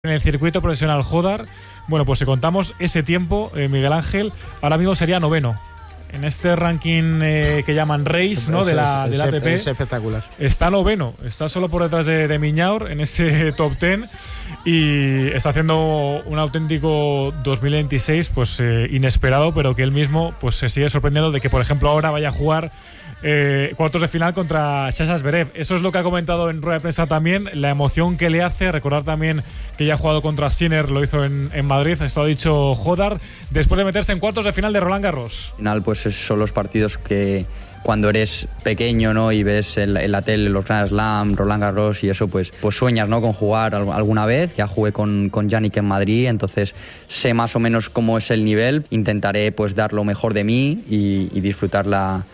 en el circuito profesional Jodar. Bueno, pues si contamos ese tiempo, Miguel Ángel, ahora mismo sería 9º. En este ranking que llaman Race, ¿no? de la ATP. Es espectacular. Está 9º, está solo por detrás de Miñaur en ese top 10 y está haciendo un auténtico 2026 pues inesperado, pero que él mismo pues se sigue sorprendiendo de que, por ejemplo, ahora vaya a jugar cuartos de final contra Sasha Zverev. Eso es lo que ha comentado en rueda de prensa también, la emoción que le hace. Recordar también que ya ha jugado contra Sinner, lo hizo en Madrid, esto ha dicho Jodar, después de meterse en cuartos de final de Roland Garros. Al final pues son los partidos que cuando eres pequeño, ¿no? Y ves en la tele los Grand Slam, Roland Garros y eso, pues sueñas, ¿no? Con jugar alguna vez. Ya jugué con Yannick en Madrid, entonces sé más o menos cómo es el nivel. Intentaré pues dar lo mejor de mí y disfrutar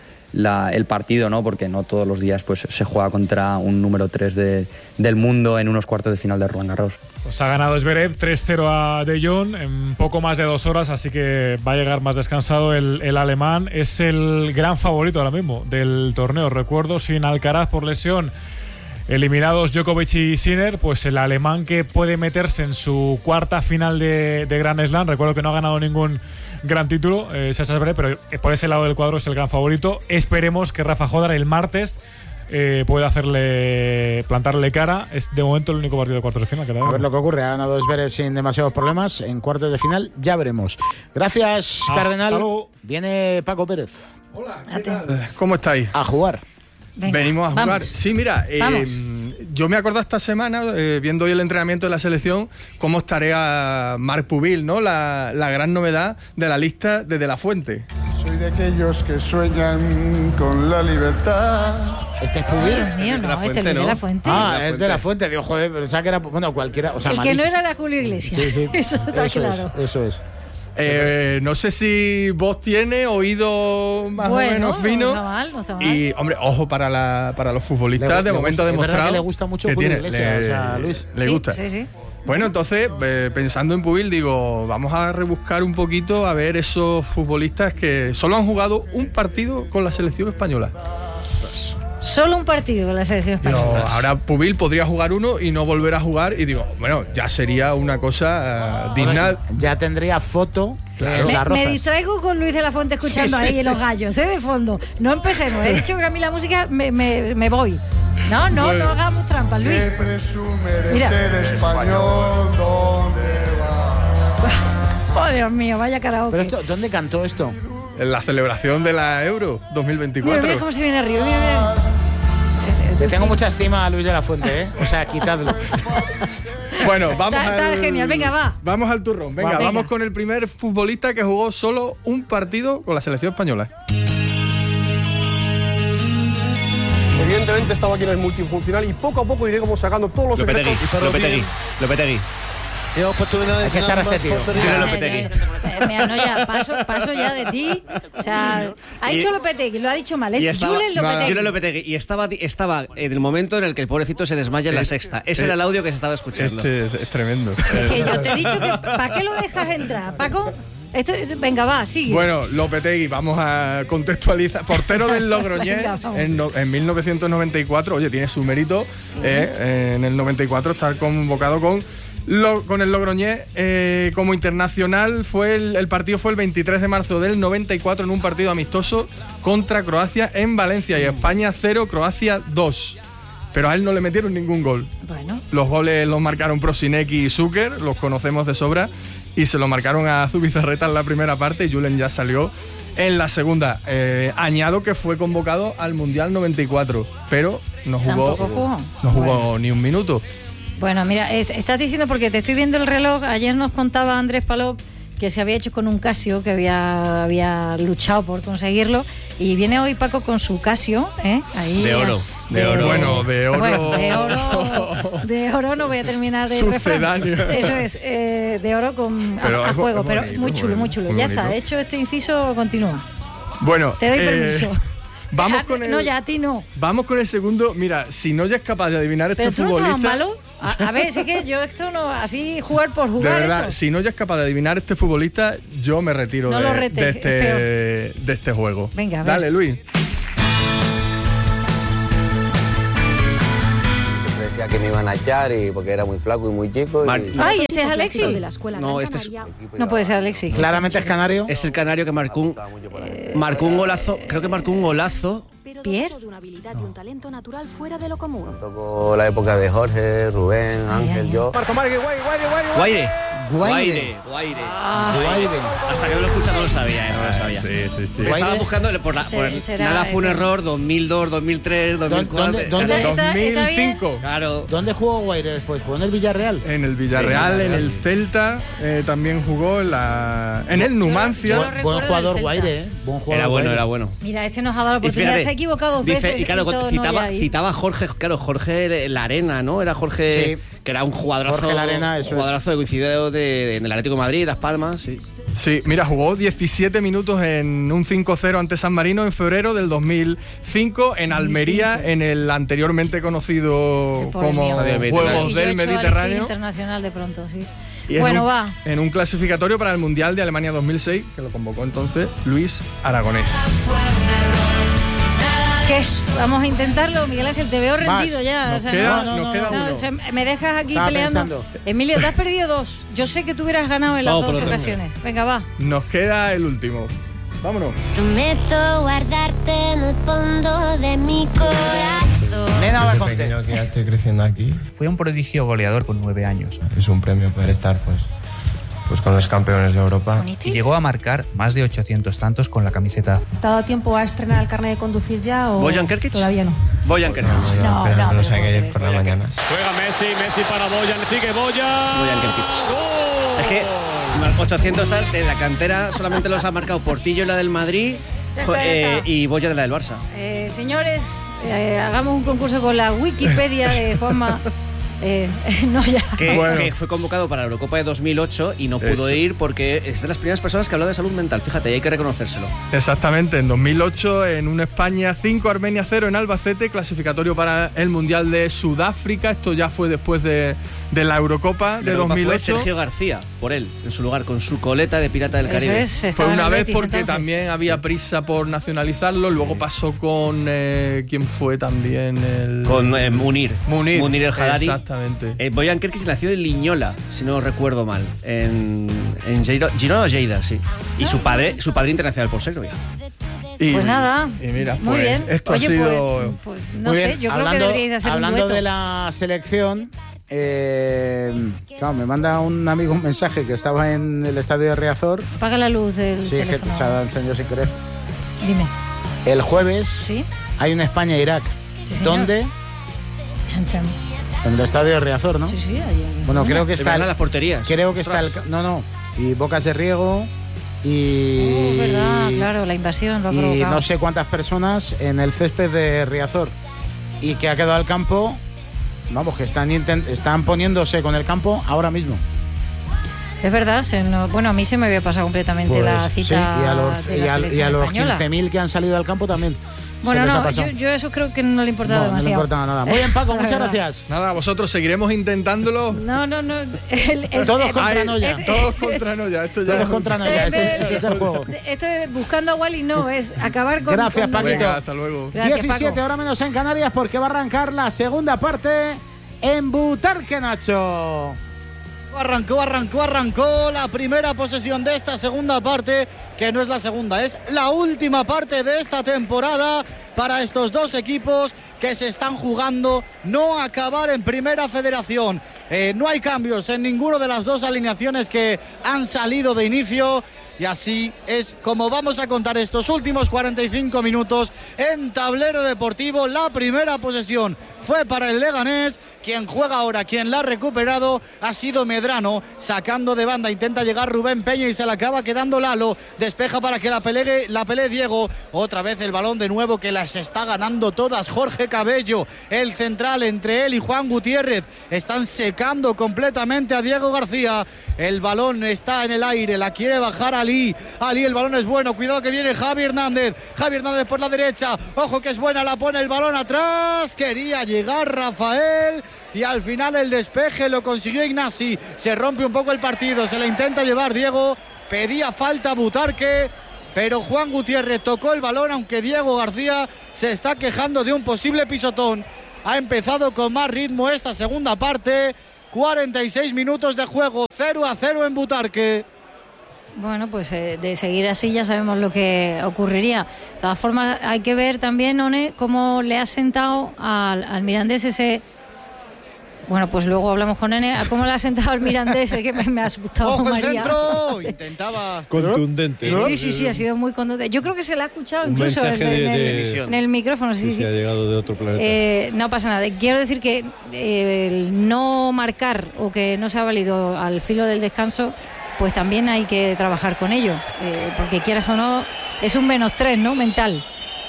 el partido, ¿no? Porque no todos los días pues se juega contra un número 3 del mundo en unos cuartos de final de Roland Garros. Pues ha ganado Zverev 3-0 a De Jong en poco más de 2 horas, así que va a llegar más descansado el alemán. Es el gran favorito ahora mismo del torneo. Recuerdo, sin Alcaraz por lesión, eliminados Djokovic y Sinner, pues el alemán que puede meterse en su cuarta final de Grand Slam. Recuerdo que no ha ganado ningún gran título, Sasha Zverev, pero por ese lado del cuadro es el gran favorito. Esperemos que Rafa Jodar el martes pueda plantarle cara. Es de momento el único partido de cuartos de final que da. A ver lo que ocurre. Ha ganado Zverev sin demasiados problemas. En cuartos de final ya veremos. Gracias, Cardenal. Luego. Viene Paco Pérez. Hola, ¿qué tal? ¿Cómo estáis? A jugar. Venga, venimos a jugar. Vamos. Sí, mira, yo me acuerdo esta semana, viendo hoy el entrenamiento de la selección, cómo estaré a Marc Pubil, ¿no? La gran novedad de la lista de De La Fuente. Soy de aquellos que sueñan con la libertad. Este es Pubil. Dios mío, no, este es Luis de la Fuente. Es de La Fuente. Digo, joder, pensaba que era, bueno, cualquiera. O sea, el que no era Julio Iglesias. Sí. Eso está claro. Eso es. No sé si vos tienes oído más o menos fino. No está mal. Y, hombre, ojo para los futbolistas. De momento ha demostrado. Es verdad que le gusta mucho Julio Iglesias, o sea, Luis. Le gusta. Sí. Bueno, entonces, pensando en Pubil, digo, vamos a rebuscar un poquito a ver esos futbolistas que solo han jugado un partido con la selección española. Solo un partido con la selección española. Ahora Pubil podría jugar uno y no volver a jugar, y digo, bueno, ya sería una cosa digna. Ya tendría foto. Claro. Me distraigo con Luis de la Fuente escuchando ahí los gallos, de fondo. No empecemos. He dicho que a mí la música me voy. No hagamos trampas, Luis. Que presume de ser español, ¿dónde va? Oh, Dios mío, vaya karaoke. Pero esto, ¿dónde cantó esto? En la celebración de la Euro 2024. Mira cómo se viene arriba, mira. Le tengo mucha estima a Luis de la Fuente, ¿eh? O sea, quitadlo. Bueno, vamos Está genial, venga, va. Vamos al turrón. Venga, vamos con el primer futbolista que jugó solo un partido con la selección española. Evidentemente estaba aquí en el multifuncional y poco a poco iré como sacando todos los secretos. Lopetegui. Hay que echar a este tío. Mira, no, ya, paso ya de ti. O sea, ha dicho Lopetegui, lo ha dicho mal. Es Julen Lopetegui. Y estaba en el momento en el que el pobrecito se desmaya en la sexta. Ese era el audio que se estaba escuchando. Es tremendo. Es que yo te he dicho que ¿para qué lo dejas entrar, Paco? Venga, va, sigue. Bueno, Lopetegui, vamos a contextualizar. Portero del Logroñés en 1994. Oye, tiene su mérito en el 94 estar convocado con el Logroñés como internacional. El partido fue el 23 de marzo del 94 en un partido amistoso contra Croacia en Valencia, y España 0, Croacia 2. Pero a él no le metieron ningún gol. Bueno. Los goles los marcaron Prosinecki y Zucker, los conocemos de sobra, y se lo marcaron a Zubizarreta en la primera parte, y Julen ya salió en la segunda. Añado que fue convocado al Mundial 94, pero no jugó ni un minuto. Bueno, mira, estás diciendo, porque te estoy viendo el reloj. Ayer nos contaba Andrés Palop que se había hecho con un Casio, que había luchado por conseguirlo, y viene hoy Paco con su Casio, ahí de oro. Bueno, de oro no voy a terminar de refrán. Eso es, de oro a juego, pero muy chulo. Ya está, hecho este inciso, continúa. Bueno, te doy permiso. Vamos con el. No, ya a ti no. Vamos con el segundo. Mira, si no ya es capaz de adivinar este futbolista. ¿Pero tú no estabas malo? A ver, es que yo esto no, así jugar por jugar. De verdad, esto. Si no ya es capaz de adivinar este futbolista, yo me retiro de este juego. Venga, a ver. Dale, Luis. decía que me iban a echar y porque era muy flaco y muy chico. Ay, ¿este es Alexis? No, este es... No puede ser Alexis. Claramente es canario. Es el canario que marcó un golazo. Creo que marcó un golazo. ¿Pierre? de una habilidad y un talento natural fuera de lo común. Tocó la época de Jorge, Rubén, Ángel, yo. Guaire. Hasta que no lo escucha no lo sabía, Sí. Estaba buscando nada fue un error, 2002, 2003, 2004. ¿Dónde? 2005. Claro. ¿Dónde jugó Guaire después? ¿Jugó en el Villarreal? En el Villarreal, en el Celta, también jugó en el Numancia. Buen jugador Guaire, ¿eh? Buen jugador. Era bueno. Mira, este nos ha dado la oportunidad, se ha equivocado dos veces. Y claro, citaba Jorge Larena, ¿no? Era Jorge, que era un jugadorazo. Jorge Larena, eso jugadorazo de coincidió en el Atlético de Madrid, Las Palmas, sí. Sí, mira, jugó 17 minutos en un 5-0 ante San Marino en febrero del 2005 en Almería, en el anteriormente conocido como Juegos del Mediterráneo. Internacional de pronto, sí. Y en un clasificatorio para el Mundial de Alemania 2006, que lo convocó entonces Luis Aragonés. ¿Qué? Vamos a intentarlo, Miguel Ángel, te veo rendido ya. Nos queda uno. O sea, me dejas aquí peleando. Pensando. Emilio, te has perdido 2. Yo sé que tú hubieras ganado en las 2 ocasiones. Venga, va. Nos queda el último. Vámonos. Prometo guardarte en el fondo de mi corazón. Desde pequeño que ya estoy creciendo aquí. Fui un prodigio goleador con 9 años. Es un premio poder estar pues con los campeones de Europa. Y llegó a marcar más de 800 tantos con la camiseta. ¿Te ha dado tiempo a estrenar el carnet de conducir ya o Bojan Kerkic? Todavía no. Bojan Kerkic. No lo sé, hay que ir por la mañana. Juega Messi para Bojan, sigue Bojan Kerkic. Es que 800 tal, de la cantera solamente los ha marcado Portillo, la del Madrid, y Bojan de la del Barça. Señores, hagamos un concurso con la Wikipedia de Juanma. Que fue convocado para la Eurocopa de 2008 y no pudo ir porque es de las primeras personas que habló de salud mental. Fíjate, hay que reconocérselo. Exactamente, en 2008 en un España 5, Armenia 0 en Albacete, clasificatorio para el Mundial de Sudáfrica. Esto ya fue después de la Eurocopa de 2008. Fue Sergio García, por él, en su lugar, con su coleta de Pirata del Caribe. Fue una vez porque también había prisa por nacionalizarlo. Luego pasó con ¿quién fue también? Con Munir el Hadari. Exactamente. Bojan Kerkic nació en Liñola, si no recuerdo mal, en Girona o Lleida, sí. Y su padre internacional por Serbia. Pues nada, y mira, muy bien. Esto ha sido... Pues no sé, yo creo que deberíais de hacer un dueto. Hablando de la selección, claro, me manda un amigo un mensaje que estaba en el estadio de Riazor. Apaga la luz del teléfono. Sí, se ha encendido sin querer. Dime. El jueves hay una España-Irak. Sí, ¿Dónde? Chan. En el estadio de Riazor, ¿no? Sí, allí. Bueno, creo que está... las porterías. Creo que está el... No. Y Bocas de Riego y... verdad, claro, la invasión lo ha provocado. Y no sé cuántas personas en el césped de Riazor. Y que ha quedado al campo... Vamos, que están poniéndose con el campo ahora mismo. Es verdad, bueno, a mí se me había pasado completamente la cita. Sí, y a los 15.000 que han salido al campo también. Bueno, no, yo eso creo que no le importaba demasiado. No le importaba nada. Muy bien, Paco, muchas gracias. Nada, vosotros seguiremos intentándolo. No. Todos contra Noya. Todos contra Noya. Todos contra Noya, ese es el juego. Esto es buscando a Wally, no, es acabar con... Gracias, Paquito. Venga, hasta luego. Gracias, 17 Paco. horas menos en Canarias porque va a arrancar la segunda parte en Butarque, Nacho. Arrancó la primera posesión de esta segunda parte, que no es la segunda, es la última parte de esta temporada para estos dos equipos que se están jugando no acabar en Primera Federación. No hay cambios en ninguna de las dos alineaciones que han salido de inicio. Y así es como vamos a contar estos últimos 45 minutos en Tablero Deportivo. La primera posesión fue para el Leganés. Quien juega ahora, quien la ha recuperado, ha sido Medrano. Sacando de banda, intenta llegar Rubén Peña y se la acaba quedando Lalo. Despeja para que la pelee Diego. Otra vez el balón de nuevo que las está ganando todas. Jorge Cabello, el central entre él y Juan Gutiérrez. Están secando completamente a Diego García. El balón está en el aire, la quiere bajar Ali, el balón es bueno, cuidado que viene Javi Hernández por la derecha, ojo que es buena, la pone el balón atrás, quería llegar Rafael y al final el despeje lo consiguió Ignasi, se rompe un poco el partido, se la intenta llevar Diego, pedía falta Butarque, pero Juan Gutiérrez tocó el balón, aunque Diego García se está quejando de un posible pisotón. ha empezado con más ritmo esta segunda parte. 46 minutos de juego, 0-0 en Butarque. Bueno, pues de seguir así ya sabemos lo que ocurriría. De todas formas, hay que ver también, One, cómo le ha sentado al Mirandés ese... Bueno, pues luego hablamos con Nene. ¿Cómo le ha sentado al Mirandés? Es que me ha asustado. ¡Ojo el María. Centro! Intentaba... Contundente, ¿no? Sí, ha sido muy contundente. Yo creo que se le ha escuchado un incluso en el micrófono. Sí, ha llegado de otro planeta. No pasa nada. Quiero decir que el no marcar o que no se ha valido al filo del descanso, pues también hay que trabajar con ello. Porque quieras o no, es un -3, ¿no? Mental.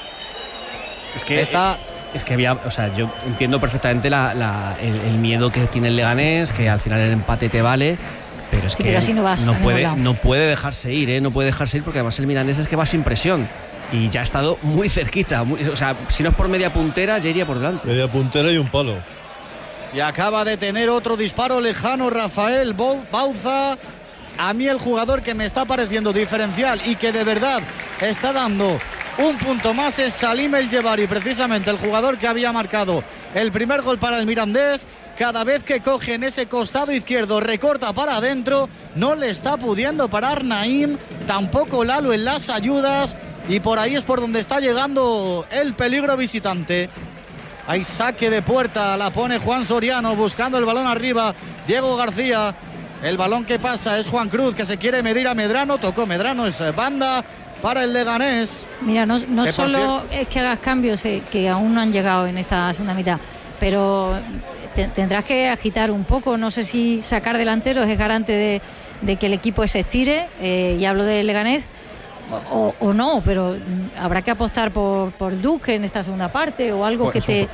Es que había, o sea, yo entiendo perfectamente el miedo que tiene el Leganés, que al final el empate te vale, pero es que pero así no puede dejarse ir, no puede dejarse ir, porque además el Mirandés es que va sin presión y ya ha estado muy cerquita, o sea, si no es por media puntera ya iría por delante. Media puntera y un palo. Y acaba de tener otro disparo lejano Rafael Bauza. A mí el jugador que me está pareciendo diferencial y que de verdad está dando un punto más es Salim El Jebari, precisamente el jugador que había marcado el primer gol para el Mirandés. Cada vez que coge en ese costado izquierdo, recorta para adentro, no le está pudiendo parar Naim, tampoco Lalo en las ayudas, y por ahí es por donde está llegando el peligro visitante. Hay saque de puerta, la pone Juan Soriano buscando el balón arriba, Diego García. El balón que pasa es Juan Cruz, que se quiere medir a Medrano, tocó Medrano, es banda para el Leganés. Mira, no solo es que hagas cambios que aún no han llegado en esta segunda mitad, pero tendrás que agitar un poco. No sé si sacar delanteros es garante de que el equipo se estire, y hablo del Leganés, o no, pero habrá que apostar por Duque en esta segunda parte o algo que te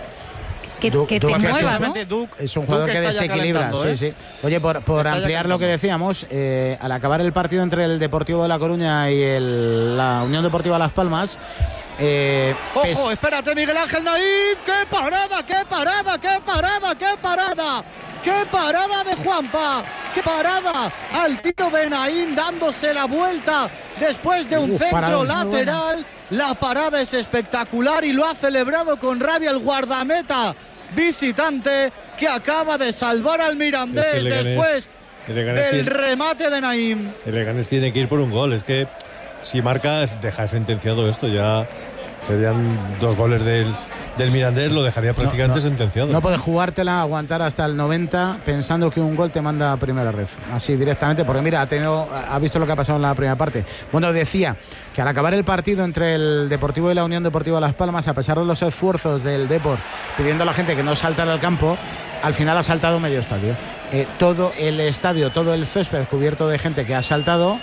mueva, ¿no? Es un jugador que desequilibra, sí. Oye, por ampliar lo que decíamos, al acabar el partido entre el Deportivo de La Coruña y la Unión Deportiva Las Palmas, ojo, espérate, Miguel Ángel Naim, qué parada, qué parada, qué parada, qué parada, qué parada de Juanpa, qué parada al tiro de Naim, dándose la vuelta después de un centro lateral. La parada es espectacular y lo ha celebrado con rabia el guardameta visitante, que acaba de salvar al Mirandés después del remate de Naim. El Leganés tiene que ir por un gol. Es que si marcas, deja sentenciado esto. Ya serían 2 goles del Mirandés, lo dejaría prácticamente sentenciado. No puedes jugártela, aguantar hasta el 90 pensando que un gol te manda a primera ref, así directamente, porque mira, ha visto lo que ha pasado en la primera parte. Bueno, decía que al acabar el partido entre el Deportivo y la Unión Deportiva Las Palmas, a pesar de los esfuerzos del Depor pidiendo a la gente que no saltara al campo, al final ha saltado medio estadio. Todo el estadio, todo el césped cubierto de gente que ha saltado.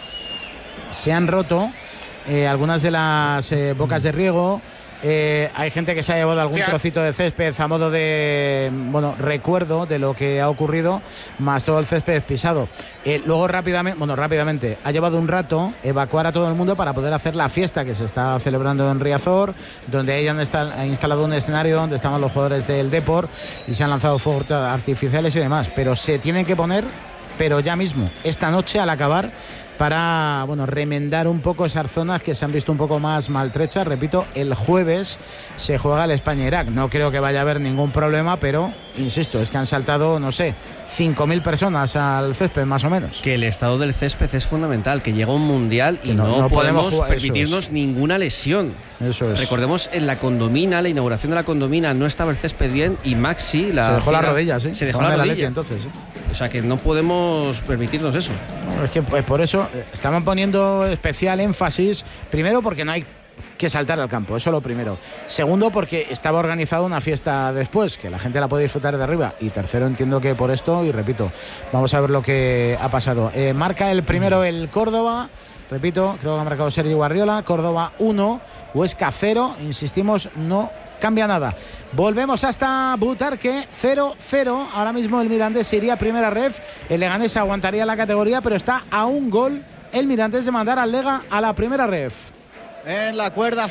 Se han roto algunas de las bocas de riego. Hay gente que se ha llevado algún trocito de césped a modo de recuerdo de lo que ha ocurrido, más todo el césped pisado. Luego rápidamente ha llevado un rato evacuar a todo el mundo para poder hacer la fiesta que se está celebrando en Riazor, donde hayan instalado un escenario donde estaban los jugadores del Depor y se han lanzado fuegos artificiales y demás, pero se tienen que poner, pero ya mismo, esta noche al acabar, para remendar un poco esas zonas que se han visto un poco más maltrechas. Repito, el jueves se juega el España-Irak. No creo que vaya a haber ningún problema, pero insisto, es que han saltado, no sé, 5.000 personas al césped, más o menos. Que el estado del césped es fundamental, que llega un mundial y no podemos permitirnos ninguna lesión. Eso es. Recordemos, en la Condomina, la inauguración de la Condomina, no estaba el césped bien y Maxi se dejó la rodilla, ¿sí? Se dejó la rodilla. Entonces, ¿sí? O sea que no podemos permitirnos eso. No, es que pues, por eso estaban poniendo especial énfasis, primero porque no hay que saltar al campo, eso lo primero. Segundo, porque estaba organizada una fiesta después, que la gente la puede disfrutar de arriba. Y tercero, entiendo que por esto, y repito, vamos a ver lo que ha pasado. Marca el primero el Córdoba, repito, creo que ha marcado Sergio Guardiola. Córdoba 1, Huesca 0, insistimos, no cambia nada. Volvemos hasta Butarque, 0-0. Ahora mismo el Mirandés iría a primera ref. El Leganés aguantaría la categoría, pero está a un gol el Mirandés de mandar al Lega a la primera ref. En la cuerda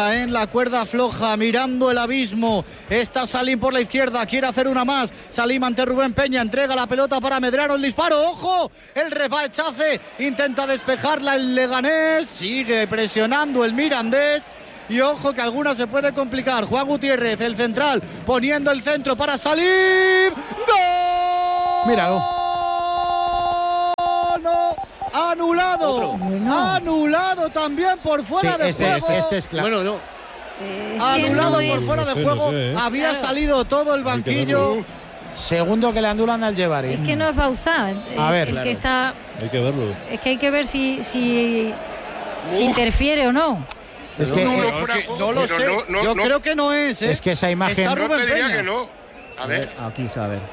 floja, mirando el abismo. Está Salim por la izquierda, quiere hacer una más. Salim ante Rubén Peña, entrega la pelota para Medrano, el disparo, ¡ojo! El rechace, intenta despejarla el Leganés, sigue presionando el Mirandés. y ojo que alguna se puede complicar. Juan Gutiérrez, el central, poniendo el centro para salir. ¡Gol! Míralo. ¡No! ¡Anulado! ¡Anulado también por fuera de juego! Este es claro. Bueno, no. Anulado por fuera de juego. Había salido todo el banquillo. Segundo que le anulan al Yevari. Es que no es Bauzá. A ver, el que está. Hay que verlo. Es que hay que ver si interfiere o no. Es que no lo sé. Yo creo que no es. Es que esa imagen. Está Rubén Peña. Que no. A ver. Aquí se va a ver.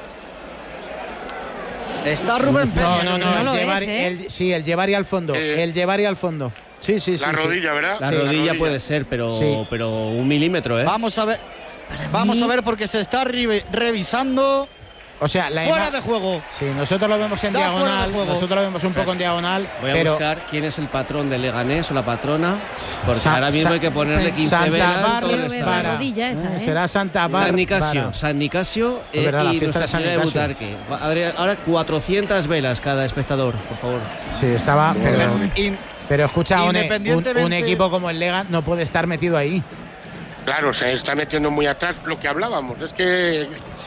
Está Rubén Peña. No, el Yevari al fondo. El Yevari al fondo. Sí. La rodilla, ¿verdad? La rodilla puede ser, pero 1 milímetro, ¿eh? Vamos a ver. Vamos a ver porque se está revisando. O sea, fuera de juego. Sí, nosotros lo vemos en diagonal. Nosotros lo vemos un poco en diagonal. Voy a buscar quién es el patrón del Leganés o la patrona. Porque ahora mismo hay que ponerle 15 velas. La rodilla esa, será Santa Bárbara. San Nicasio y Nuestra Señora de Butarque. Ahora 400 velas cada espectador, por favor. Sí, estaba. Pero escucha, un equipo como el Lega no puede estar metido ahí. Claro, se está metiendo muy atrás. Lo que hablábamos es que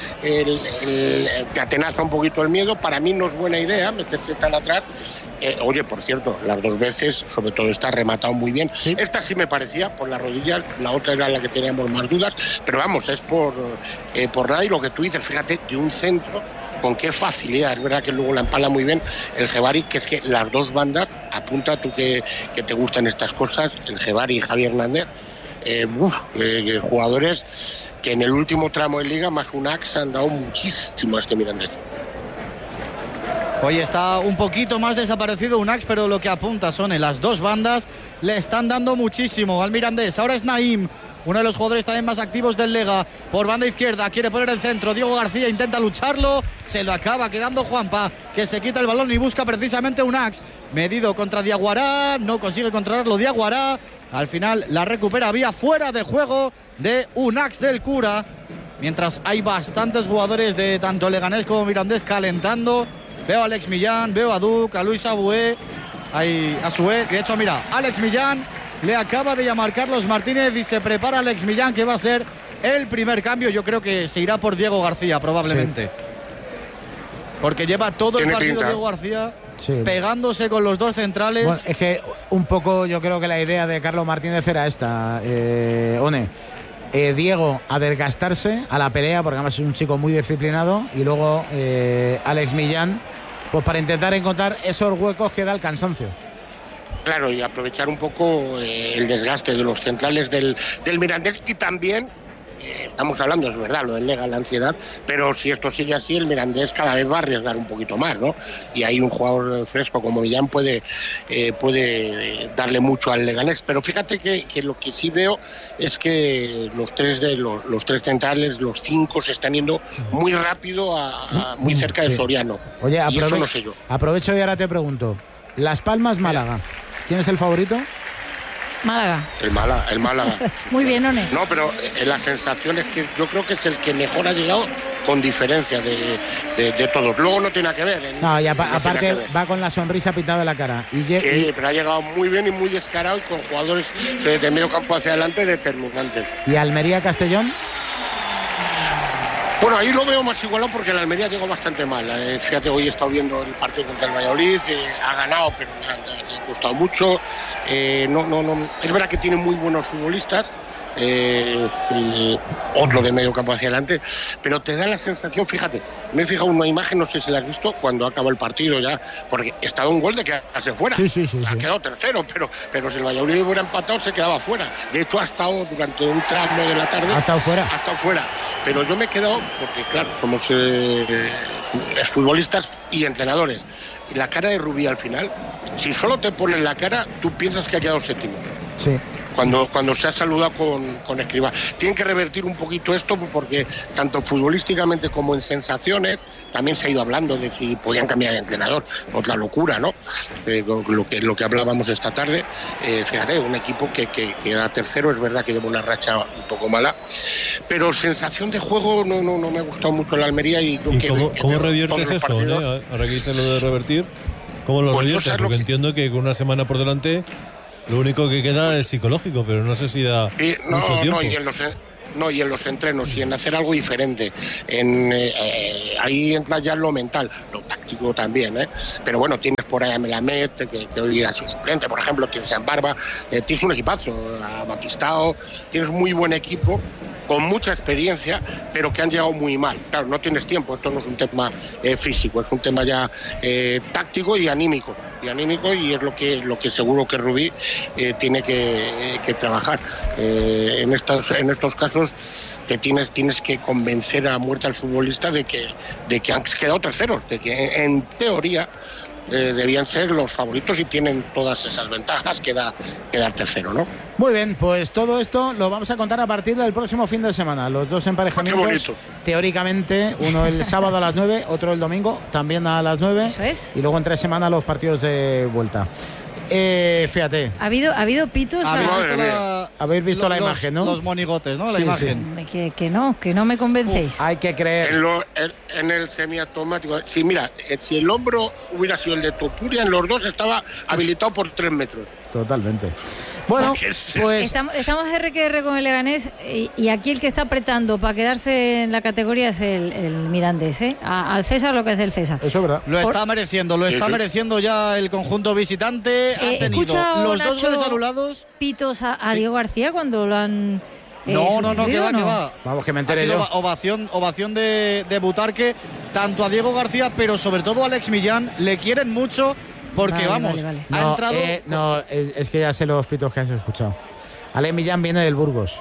te atenaza un poquito el miedo. Para mí no es buena idea meterse tan atrás. Oye, por cierto, las dos veces, sobre todo esta, ha rematado muy bien. ¿Sí? Esta sí me parecía por las rodillas, la otra era la que teníamos más dudas. Pero vamos, es por nada. Y lo que tú dices, fíjate, de un centro, con qué facilidad. Es verdad que luego la empala muy bien el Jevari, que es que las dos bandas, apunta tú que te gustan estas cosas, el Jevari y Javier Hernández. Jugadores que en el último tramo de liga más Unax han dado muchísimo a este Mirandés. Hoy está un poquito más desaparecido Unax, pero lo que apunta son en las dos bandas le están dando muchísimo al Mirandés. Ahora es Naim, uno de los jugadores también más activos del Lega, por banda izquierda, quiere poner el centro. Diego García intenta lucharlo, se lo acaba quedando Juanpa, que se quita el balón y busca precisamente Unax. Medido contra Diaguará, no consigue controlarlo Diaguará. Al final la recupera vía fuera de juego de Unax del Cura. Mientras hay bastantes jugadores de tanto Leganés como Mirandés calentando. Veo a Alex Millán, veo a Duc, a Luis Abué, a Sué. De hecho, mira, Alex Millán le acaba de llamar Carlos Martínez y se prepara Alex Millán, que va a ser el primer cambio. Yo creo que se irá por Diego García probablemente. Sí. Porque lleva todo el partido Diego García pegándose con los dos centrales. Bueno, es que un poco yo creo que la idea de Carlos Martínez era esta, Diego a desgastarse a la pelea, porque además es un chico muy disciplinado, y luego Alex Millán pues para intentar encontrar esos huecos que da el cansancio. Claro, y aprovechar un poco el desgaste de los centrales del Mirandés. Y también estamos hablando, es verdad, lo del Lega, la ansiedad, pero si esto sigue así, el Mirandés cada vez va a arriesgar un poquito más, ¿no? Y hay un jugador fresco como Millán puede darle mucho al Leganés. Pero fíjate que lo que sí veo es que los tres centrales, los 5, se están yendo muy rápido muy cerca de Soriano. Oye, y eso no sé yo. Aprovecho y ahora te pregunto, Las Palmas, Málaga, ¿quién es el favorito? Málaga. El Málaga. Muy bien, One. No, pero la sensación es que yo creo que es el que mejor ha llegado con diferencia de todos. Luego no tiene nada que ver. No, y aparte va con la sonrisa pintada en la cara. Sí, pero ha llegado muy bien y muy descarado y con jugadores de medio campo hacia adelante determinantes. ¿Y Almería-Castellón? Bueno, ahí lo veo más igualado porque el Almería llegó bastante mal. Fíjate, hoy he estado viendo el partido contra el Valladolid, ha ganado, pero le ha costado mucho. No. Es verdad que tiene muy buenos futbolistas, otro de medio campo hacia adelante, pero te da la sensación, fíjate, me he fijado en una imagen, no sé si la has visto, cuando acabó el partido ya, porque estaba un gol de quedarse fuera. Sí. Ha quedado tercero, pero si el Valladolid hubiera empatado se quedaba fuera. De hecho ha estado durante un tramo de la tarde. Ha estado fuera. Pero yo me he quedado, porque claro, somos futbolistas y entrenadores. Y la cara de Rubí al final, si solo te ponen la cara, tú piensas que ha quedado séptimo. Sí. Cuando se ha saludado con Escribá. Tienen que revertir un poquito esto porque tanto futbolísticamente como en también se ha ido hablando de si podían cambiar de entrenador. Otra locura, ¿no? Lo que hablábamos esta tarde. Fíjate, un equipo que queda tercero, es verdad que lleva una racha un poco mala, pero sensación de juego no me ha gustado mucho la Almería. ¿Y cómo reviertes eso? Ahora que dices lo de revertir, ¿cómo lo reviertes? Porque entiendo que con una semana por delante Lo único que queda es psicológico, pero no sé si da mucho tiempo. Y en los entrenos y en hacer algo diferente. Ahí entra ya lo mental, lo táctico también, ¿eh? Pero bueno, tienes por ahí a Melamed, que hoy era su suplente, por ejemplo, tienes a Barba, tienes un equipazo, a Batistao, tienes muy buen equipo, con mucha experiencia, pero que han llegado muy mal. Claro, no tienes tiempo, esto no es un tema físico, es un tema ya táctico y anímico. Y es lo que seguro que Rubí tiene que trabajar. En estos casos tienes que convencer a muerte al futbolista de que han quedado terceros, de que en teoría debían ser los favoritos y tienen todas esas ventajas que da quedar tercero, ¿no? Muy bien, pues todo esto lo vamos a contar a partir del próximo fin de semana. Los dos emparejamientos, teóricamente, uno el sábado a las 9, otro el domingo, también a las 9. Eso es. Y luego en 3 semanas los partidos de vuelta. Fíjate. ¿Ha habido pitos? Habéis visto la imagen, ¿no? Los monigotes, ¿no? La imagen. Sí. Que no me convencéis. Hay que creer. En el semiautomático. Sí, mira, si el hombro hubiera sido el de Topuria, en los dos estaba habilitado por 3 metros. Totalmente. Bueno, pues estamos RQR con el Leganés y aquí el que está apretando para quedarse en la categoría es el Mirandés, ¿eh? Al César lo que es del César. Eso es verdad. Lo está mereciendo ya el conjunto visitante. Ha tenido los 2 goles anulados. ¿Pitos a Diego García cuando lo han... No, que va. Vamos, que me enteré yo. Ovación de Butarque, tanto a Diego García, pero sobre todo a Alex Millán. Le quieren mucho. Porque ha entrado... es que ya sé los pitos que has escuchado. Ale Millán viene del Burgos.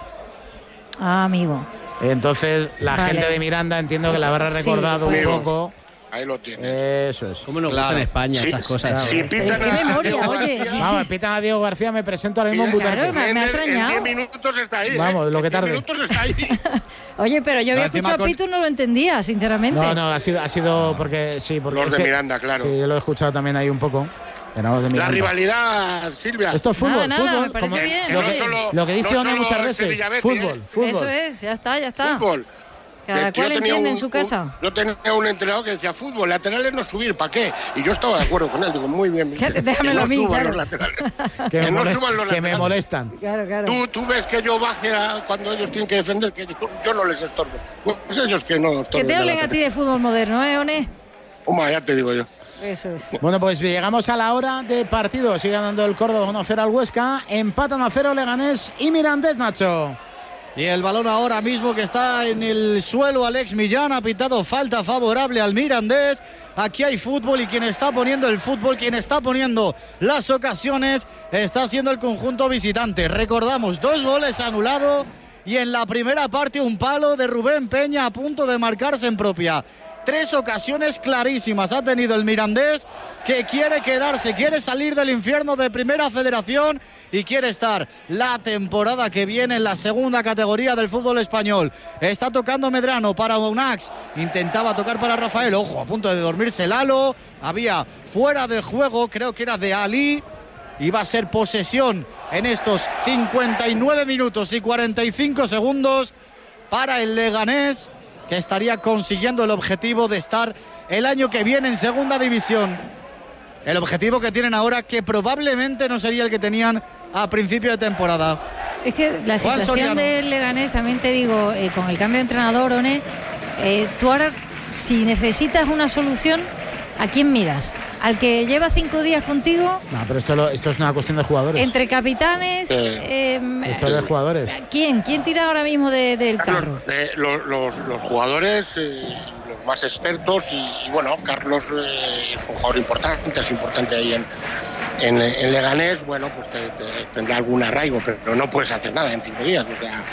Ah, amigo. Entonces la gente de Miranda entiendo que la habrá recordado un poco. Ahí lo tiene. Eso es. ¿Cómo nos gusta en España esas cosas? Si pitan ¿Qué memoria, oye? Vamos, pitan a Diego García, me presento ahora mismo en Butarque. Claro, me ha extrañado. En 10 minutos está ahí. Vamos, lo que tarde. En 10 minutos está ahí. Oye, pero yo había escuchado a Pitu y no lo entendía, sinceramente. No, ha sido porque... Sí, porque los de Miranda, claro. Sí, yo lo he escuchado también ahí un poco. La rivalidad, Silvia. Esto es fútbol, nada, me parece bien. Lo que dice One muchas veces, fútbol. Eso es, ya está. Fútbol. Cada cual entiende en su casa. Yo tenía un entrenador que decía, fútbol, laterales no subir, ¿para qué? Y yo estaba de acuerdo con él, digo, muy bien. Déjamelo a mí, claro. Los laterales. que no suban los laterales. Que me molestan. Claro. Tú ves que yo baje cuando ellos tienen que defender, que yo no les estorbo. Pues ellos que no estorben. Que te hablen a ti de fútbol moderno, ¿eh, One? Ya te digo yo. Eso es. Bueno, pues llegamos a la hora de partido. Sigue ganando el Córdoba 1-0 al Huesca. Empatan a 0 Leganés y Mirandés, Nacho. Y el balón ahora mismo que está en el suelo, Alex Millán ha pitado falta favorable al Mirandés. Aquí hay fútbol y quien está poniendo el fútbol, quien está poniendo las ocasiones, está siendo el conjunto visitante. Recordamos, 2 goles anulados y en la primera parte un palo de Rubén Peña a punto de marcarse en propia. 3 ocasiones clarísimas ha tenido el Mirandés, que quiere quedarse, quiere salir del infierno de Primera Federación y quiere estar la temporada que viene en la segunda categoría del fútbol español. Está tocando Medrano para Unax, intentaba tocar para Rafael, ojo, a punto de dormirse Lalo, había fuera de juego, creo que era de Ali. Iba a ser posesión en estos 59 minutos y 45 segundos para el Leganés, que estaría consiguiendo el objetivo de estar el año que viene en segunda división. El objetivo que tienen ahora, que probablemente no sería el que tenían a principio de temporada. Es que la situación del Leganés, también te digo, con el cambio de entrenador, One, tú ahora, si necesitas una solución, ¿a quién miras? ¿Al que lleva 5 días contigo? No, pero esto es una cuestión de jugadores. Entre capitanes... esto es de jugadores. ¿Quién tira ahora mismo del carro? Los jugadores... los más expertos y bueno, Carlos es un jugador importante, es importante ahí en Leganés, bueno, pues tendrá algún arraigo, pero no puedes hacer nada en 5 días, o sea,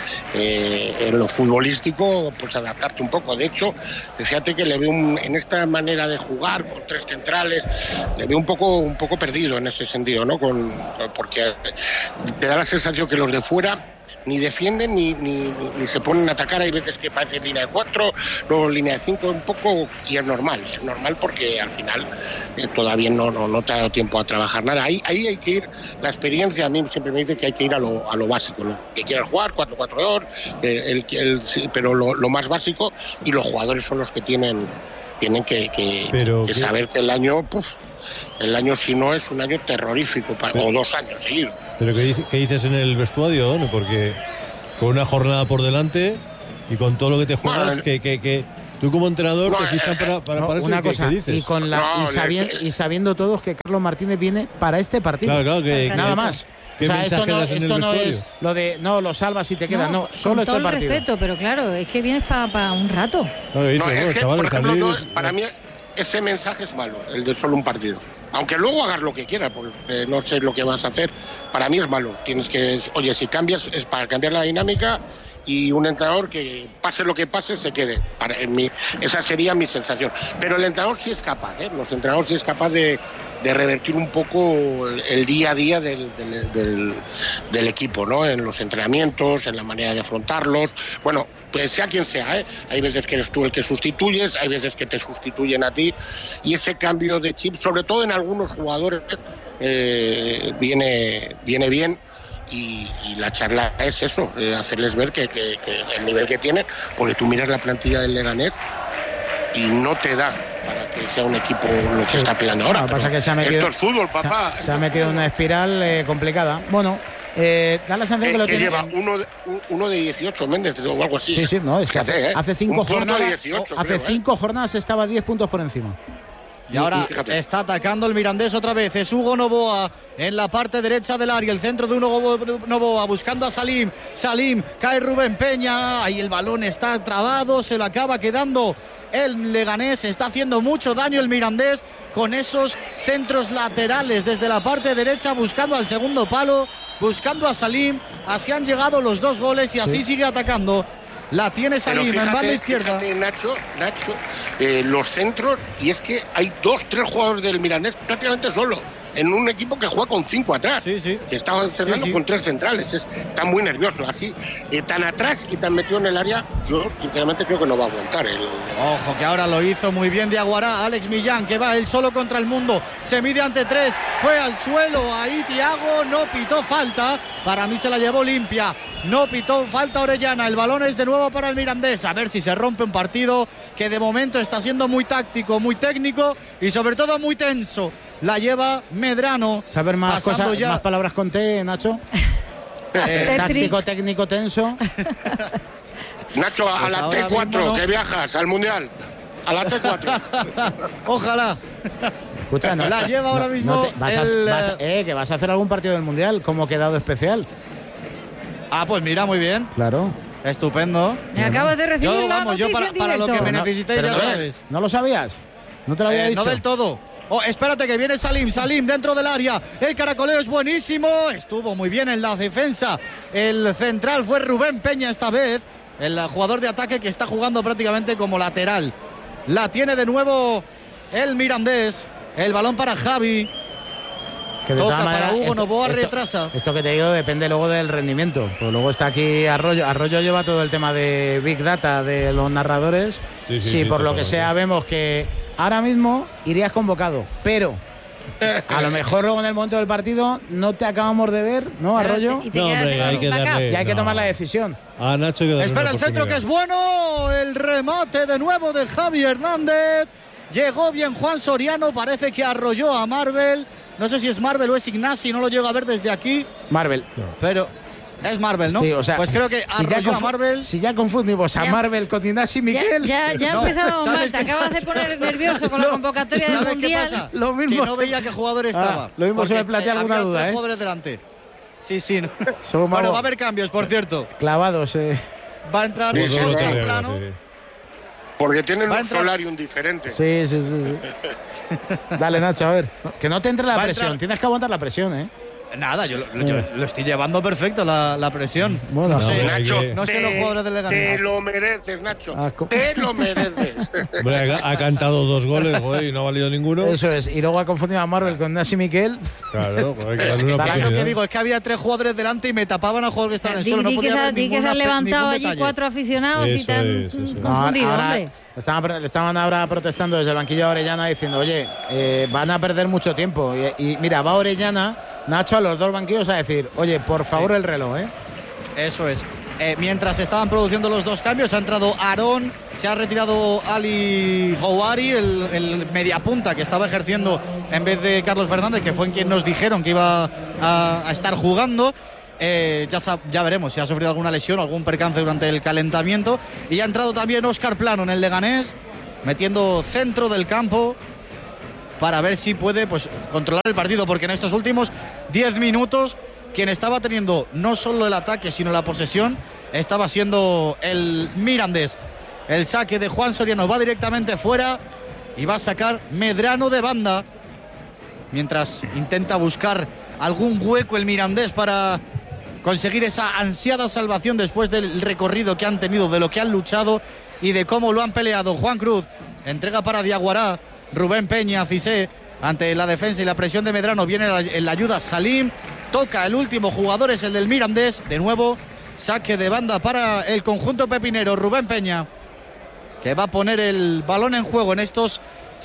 en lo futbolístico, pues adaptarte un poco. De hecho, fíjate que le veo en esta manera de jugar con 3 centrales, le veo un poco perdido en ese sentido, ¿no? Porque te da la sensación que los de fuera ni defienden ni se ponen a atacar. Hay veces que parece línea de 4, luego línea de 5 un poco, y es normal porque al final todavía no te ha dado tiempo a trabajar nada. Ahí hay que ir, la experiencia a mí siempre me dice que hay que ir a lo básico, lo que quieras jugar, 4-4-2, pero lo más básico, y los jugadores son los que tienen que saber que el año el año si no es un año terrorífico, o 2 años seguidos. ¿Pero qué dices en el vestuario, ¿no? Porque con una jornada por delante y con todo lo que te juegas, que tú como entrenador te fichan para eso. Una cosa, ¿qué dices? Y sabiendo todos que Carlos Martínez viene para este partido. Claro, nada más. ¿Qué mensaje das en el esto no vestuario? es lo de lo salvas y te quedas, no, solo con este todo el partido. respeto, pero claro, es que vienes para un rato. Es que, por ejemplo, para mí ese mensaje es malo, el de solo un partido. Aunque luego hagas lo que quieras, porque no sé lo que vas a hacer, para mí es malo. Tienes que, oye, si cambias, es para cambiar la dinámica, y un entrenador que pase lo que pase se quede. Esa sería mi sensación. Pero el entrenador sí es capaz, los entrenadores sí es capaz de revertir un poco el día a día del equipo, ¿no? En los entrenamientos, en la manera de afrontarlos. Bueno, pues sea quien sea, hay veces que eres tú el que sustituyes, hay veces que te sustituyen a ti, y ese cambio de chip, sobre todo en algunos jugadores, viene bien. Y la charla es eso, hacerles ver que el nivel que tiene, porque tú miras la plantilla del Leganés y no te da para que sea un equipo lo que está peleando ahora. Pasa que esto es fútbol, papá. Se ha metido en una espiral complicada. Bueno, da la sensación que lo tiene. Lleva uno de 18, Méndez, o algo así. Sí, no, es que hace 5 jornadas. 18, hace 5 jornadas estaba 10 puntos por encima. Y ahora está atacando el Mirandés otra vez. Es Hugo Novoa en la parte derecha del área. El centro de Hugo Novoa buscando a Salim. Salim, cae Rubén Peña. Ahí el balón está trabado. Se lo acaba quedando el Leganés. Está haciendo mucho daño el Mirandés con esos centros laterales desde la parte derecha, buscando al segundo palo, buscando a Salim. Así han llegado los 2 goles y así sigue atacando. La tiene Salim en banda izquierda. Fíjate, Nacho, los centros, y es que hay 2-3 jugadores del Mirandés prácticamente solo, en un equipo que juega con 5 atrás, que estaba encerrando con 3 centrales. Está muy nervioso, así, tan atrás y tan metido en el área. Yo sinceramente creo que no va a aguantar. Ojo, que ahora lo hizo muy bien de Aguará. Alex Millán, que va él solo contra el mundo, se mide ante 3, fue al suelo, ahí Thiago, no pitó falta, para mí se la llevó limpia, no pitó falta Orellana. El balón es de nuevo para el Mirandés, a ver si se rompe un partido que de momento está siendo muy táctico, muy técnico y sobre todo muy tenso. La lleva Medrano. ¿Saber más cosas, más palabras con T, Nacho? Táctico, técnico, tenso. Nacho, a la T4, mismo, que viajas al Mundial. A la T4. Ojalá. Escucha, la lleva ahora mismo. Que vas a hacer algún partido del Mundial como quedado especial. Pues mira, muy bien. Claro. Estupendo. Me acabas de recibir yo para lo que me necesitéis, ya sabes. ¿No lo sabías? ¿No te lo había dicho? No del todo. Espérate que viene Salim dentro del área. El caracoleo es buenísimo. Estuvo muy bien en la defensa. El central fue Rubén Peña esta vez, el jugador de ataque que está jugando prácticamente como lateral. La tiene de nuevo el Mirandés. El balón para Javi. Que toca para Hugo Novoa, retrasa. Esto que te digo depende luego del rendimiento. Pues luego está aquí Arroyo. Arroyo lleva todo el tema de Big Data de los narradores. Sí, por lo que sea vemos que ahora mismo irías convocado, pero a lo mejor luego en el momento del partido no te acabamos de ver, ¿no, Arroyo? No, hombre, hay que darle, y hay que tomar la decisión. A Nacho hay que darle. Espera el centro, que es bueno. El remate de nuevo de Javi Hernández. Llegó bien Juan Soriano, parece que arrolló a Marvel. No sé si es Marvel o es Ignasi, no lo llego a ver desde aquí. Marvel. Pero es Marvel, ¿no? Sí, o sea, pues creo que arrolló a Marvel. Si ya confundimos a Marvel con Ignasi Miguel. Ya empezamos mal, te acabas de poner nervioso con la convocatoria del Mundial. ¿Qué pasa? Lo mismo, que no veía qué jugador estaba. Lo mismo se me plantea alguna duda, ¿eh? Jugadores delante. Sí. No. Bueno, va a haber cambios, por cierto. Clavados, Va a entrar Oscar Plano. Porque tienen un solarium diferente. Sí. Dale, Nacho, a ver. Que no te entre la presión. Tienes que aguantar la presión, ¿eh? Nada, yo lo estoy llevando perfecto la presión. Bueno, no sé, Nacho, no sé los jugadores del Leganés. Te lo mereces, Nacho. Te lo mereces. Hombre, ha cantado 2 goles, joder, y no ha valido ninguno. Eso es. Y luego ha confundido a Marvel con Ignasi Miquel. Claro, hay que darle una oportunidad. Lo que digo es que había 3 jugadores delante y me tapaban a jugadores que estaban en el suelo. No podía ver que se han levantado allí 4 aficionados y te han confundido, hombre. Le estaban ahora protestando desde el banquillo a Orellana diciendo, oye, van a perder mucho tiempo. Y mira, va Orellana, Nacho, a los 2 banquillos a decir, oye, por favor el reloj, ¿eh? Eso es. Mientras estaban produciendo los 2 cambios, ha entrado Aarón, se ha retirado Ali Houari, el mediapunta que estaba ejerciendo en vez de Carlos Fernández, que fue en quien nos dijeron que iba a estar jugando. Ya veremos si ha sufrido alguna lesión o algún percance durante el calentamiento. Y ha entrado también Óscar Plano en el Leganés, metiendo centro del campo para ver si puede pues controlar el partido, porque en estos últimos 10 minutos quien estaba teniendo no solo el ataque sino la posesión estaba siendo el Mirandés. El saque de Juan Soriano va directamente fuera y va a sacar Medrano de banda, mientras intenta buscar algún hueco el Mirandés para conseguir esa ansiada salvación después del recorrido que han tenido, de lo que han luchado y de cómo lo han peleado. Juan Cruz entrega para Diaguará, Rubén Peña, Cissé, ante la defensa y la presión de Medrano, viene en la ayuda Salim, toca el último jugador, es el del Mirandés, de nuevo saque de banda para el conjunto pepinero. Rubén Peña, que va a poner el balón en juego en estos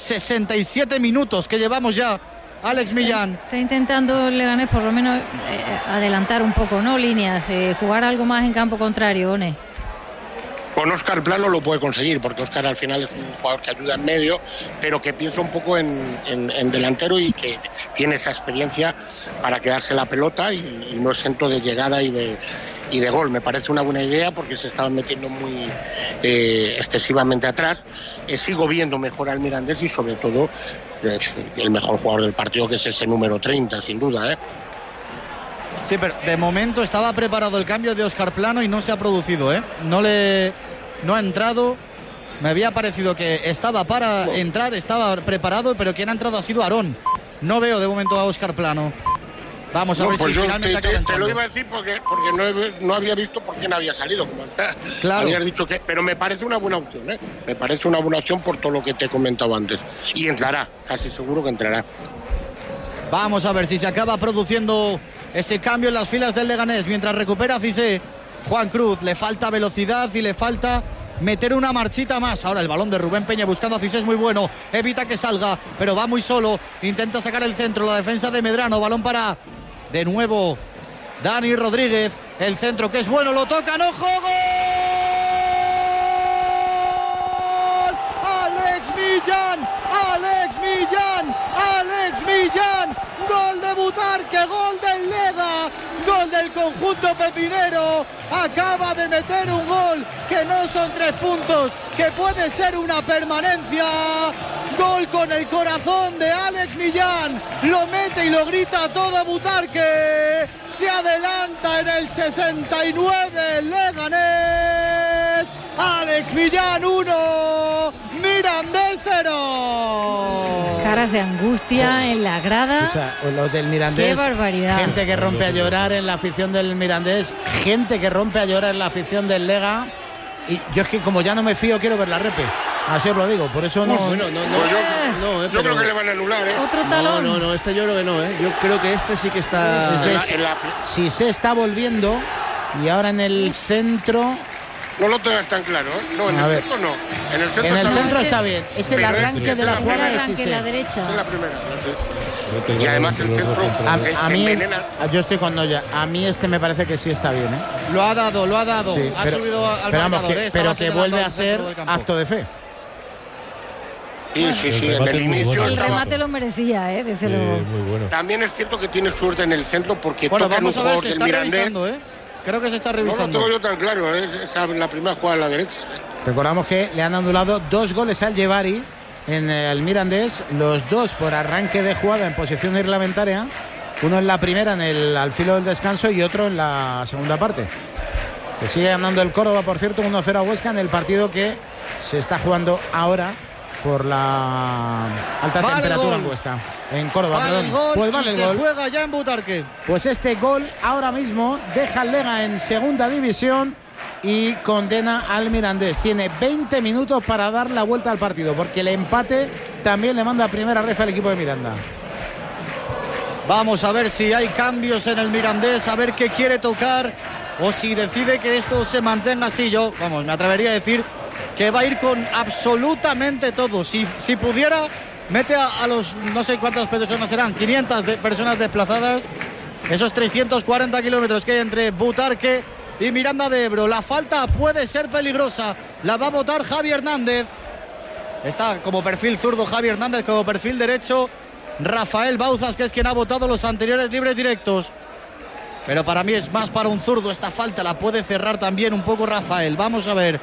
67 minutos que llevamos ya. Alex Millán. Está intentando el Leganés por lo menos adelantar un poco, ¿no? Líneas, jugar algo más en campo contrario, One. Con Óscar Plano lo puede conseguir, porque Óscar al final es un jugador que ayuda en medio, pero que piensa un poco en delantero y que tiene esa experiencia para quedarse la pelota y no es centro de llegada y de gol. Me parece una buena idea porque se estaban metiendo muy excesivamente atrás. Sigo viendo mejor al Mirandés y sobre todo el mejor jugador del partido, que es ese número 30, sin duda, Sí, pero de momento estaba preparado el cambio de Óscar Plano y no se ha producido, No ha entrado. Me había parecido que estaba para entrar, estaba preparado, pero quien ha entrado ha sido Aarón. No veo de momento a Óscar Plano. Vamos a ver si finalmente te lo iba a decir porque no había visto por quién había salido. Claro. Habías dicho que, pero me parece una buena opción, Me parece una buena opción por todo lo que te he comentado antes. Y entrará, casi seguro que entrará. Vamos a ver si se acaba produciendo ese cambio en las filas del Leganés mientras recupera Cissé. Juan Cruz, le falta velocidad y le falta meter una marchita más. Ahora el balón de Rubén Peña buscando a Cissé es muy bueno, evita que salga, pero va muy solo, intenta sacar el centro, la defensa de Medrano, balón para de nuevo Dani Rodríguez, el centro que es bueno, lo tocan, ¡ojo! ¡Gol! ¡Alex Millán! ¡Alex Millán! ¡Alex Millán! ¡Gol de Butarque! ¡Gol del Lega! ¡Gol del conjunto pepinero! Acaba de meter un gol que no son 3 puntos, que puede ser una permanencia. Gol con el corazón de Alex Millán. Lo mete y lo grita todo Butarque. Se adelanta en el 69 el Leganés. Alex Millán 1, Mirandés 0. Caras de angustia en la grada. O sea, los del Mirandés. Qué barbaridad. Gente que rompe a llorar en la afición del Mirandés. Gente que rompe a llorar en la afición del Lega. Y yo es que como ya no me fío, quiero ver la repe. Así os lo digo, por eso no. Yo creo que le van a anular, Otro talón. No, este yo creo que no, Yo creo que este sí que está. Si se está volviendo y ahora en el centro. No lo tengas tan claro, No, en el centro no. En el centro está bien. Es el arranque de la jugada. El arranque en la derecha. Es la primera, Y además el centro a mí yo estoy con Noya. A mí este me parece que sí está bien, Lo ha dado. Sí, ha subido al marcador. Pero que vuelve a ser acto de fe. Sí, en el inicio. El remate lo merecía, desde luego. Muy bueno. También es cierto que tiene suerte en el centro porque bueno, toca vamos un a ver jugador si del está Mirandés. revisando, Creo que se está revisando. No lo tengo yo tan claro, Esa es la primera jugada a la derecha. Recordamos que le han anulado 2 goles al Llevari en el Mirandés, los 2 por arranque de jugada en posición reglamentaria, uno en la primera al filo del descanso y otro en la segunda parte. Que sigue ganando el Córdoba, por cierto, 1-0 a Huesca en el partido que se está jugando ahora por la alta temperatura en Huesca. En Córdoba, perdón. Pues vale el gol. Se juega ya en Butarque. Pues este gol ahora mismo deja al Lega en segunda división y condena al Mirandés. Tiene 20 minutos para dar la vuelta al partido, porque el empate también le manda a primera ref al equipo de Miranda. Vamos a ver si hay cambios en el Mirandés, a ver qué quiere tocar o si decide que esto se mantenga así. Yo, me atrevería a decir que va a ir con absolutamente todo. Si pudiera, mete a los, no sé cuántas personas serán, 500 personas desplazadas, esos 340 kilómetros que hay entre Butarque y Miranda de Ebro. La falta puede ser peligrosa, la va a votar Javi Hernández. Está como perfil zurdo Javi Hernández, como perfil derecho Rafael Bauzas, que es quien ha votado los anteriores libres directos. Pero para mí es más para un zurdo. Esta falta la puede cerrar también un poco Rafael. Vamos a ver.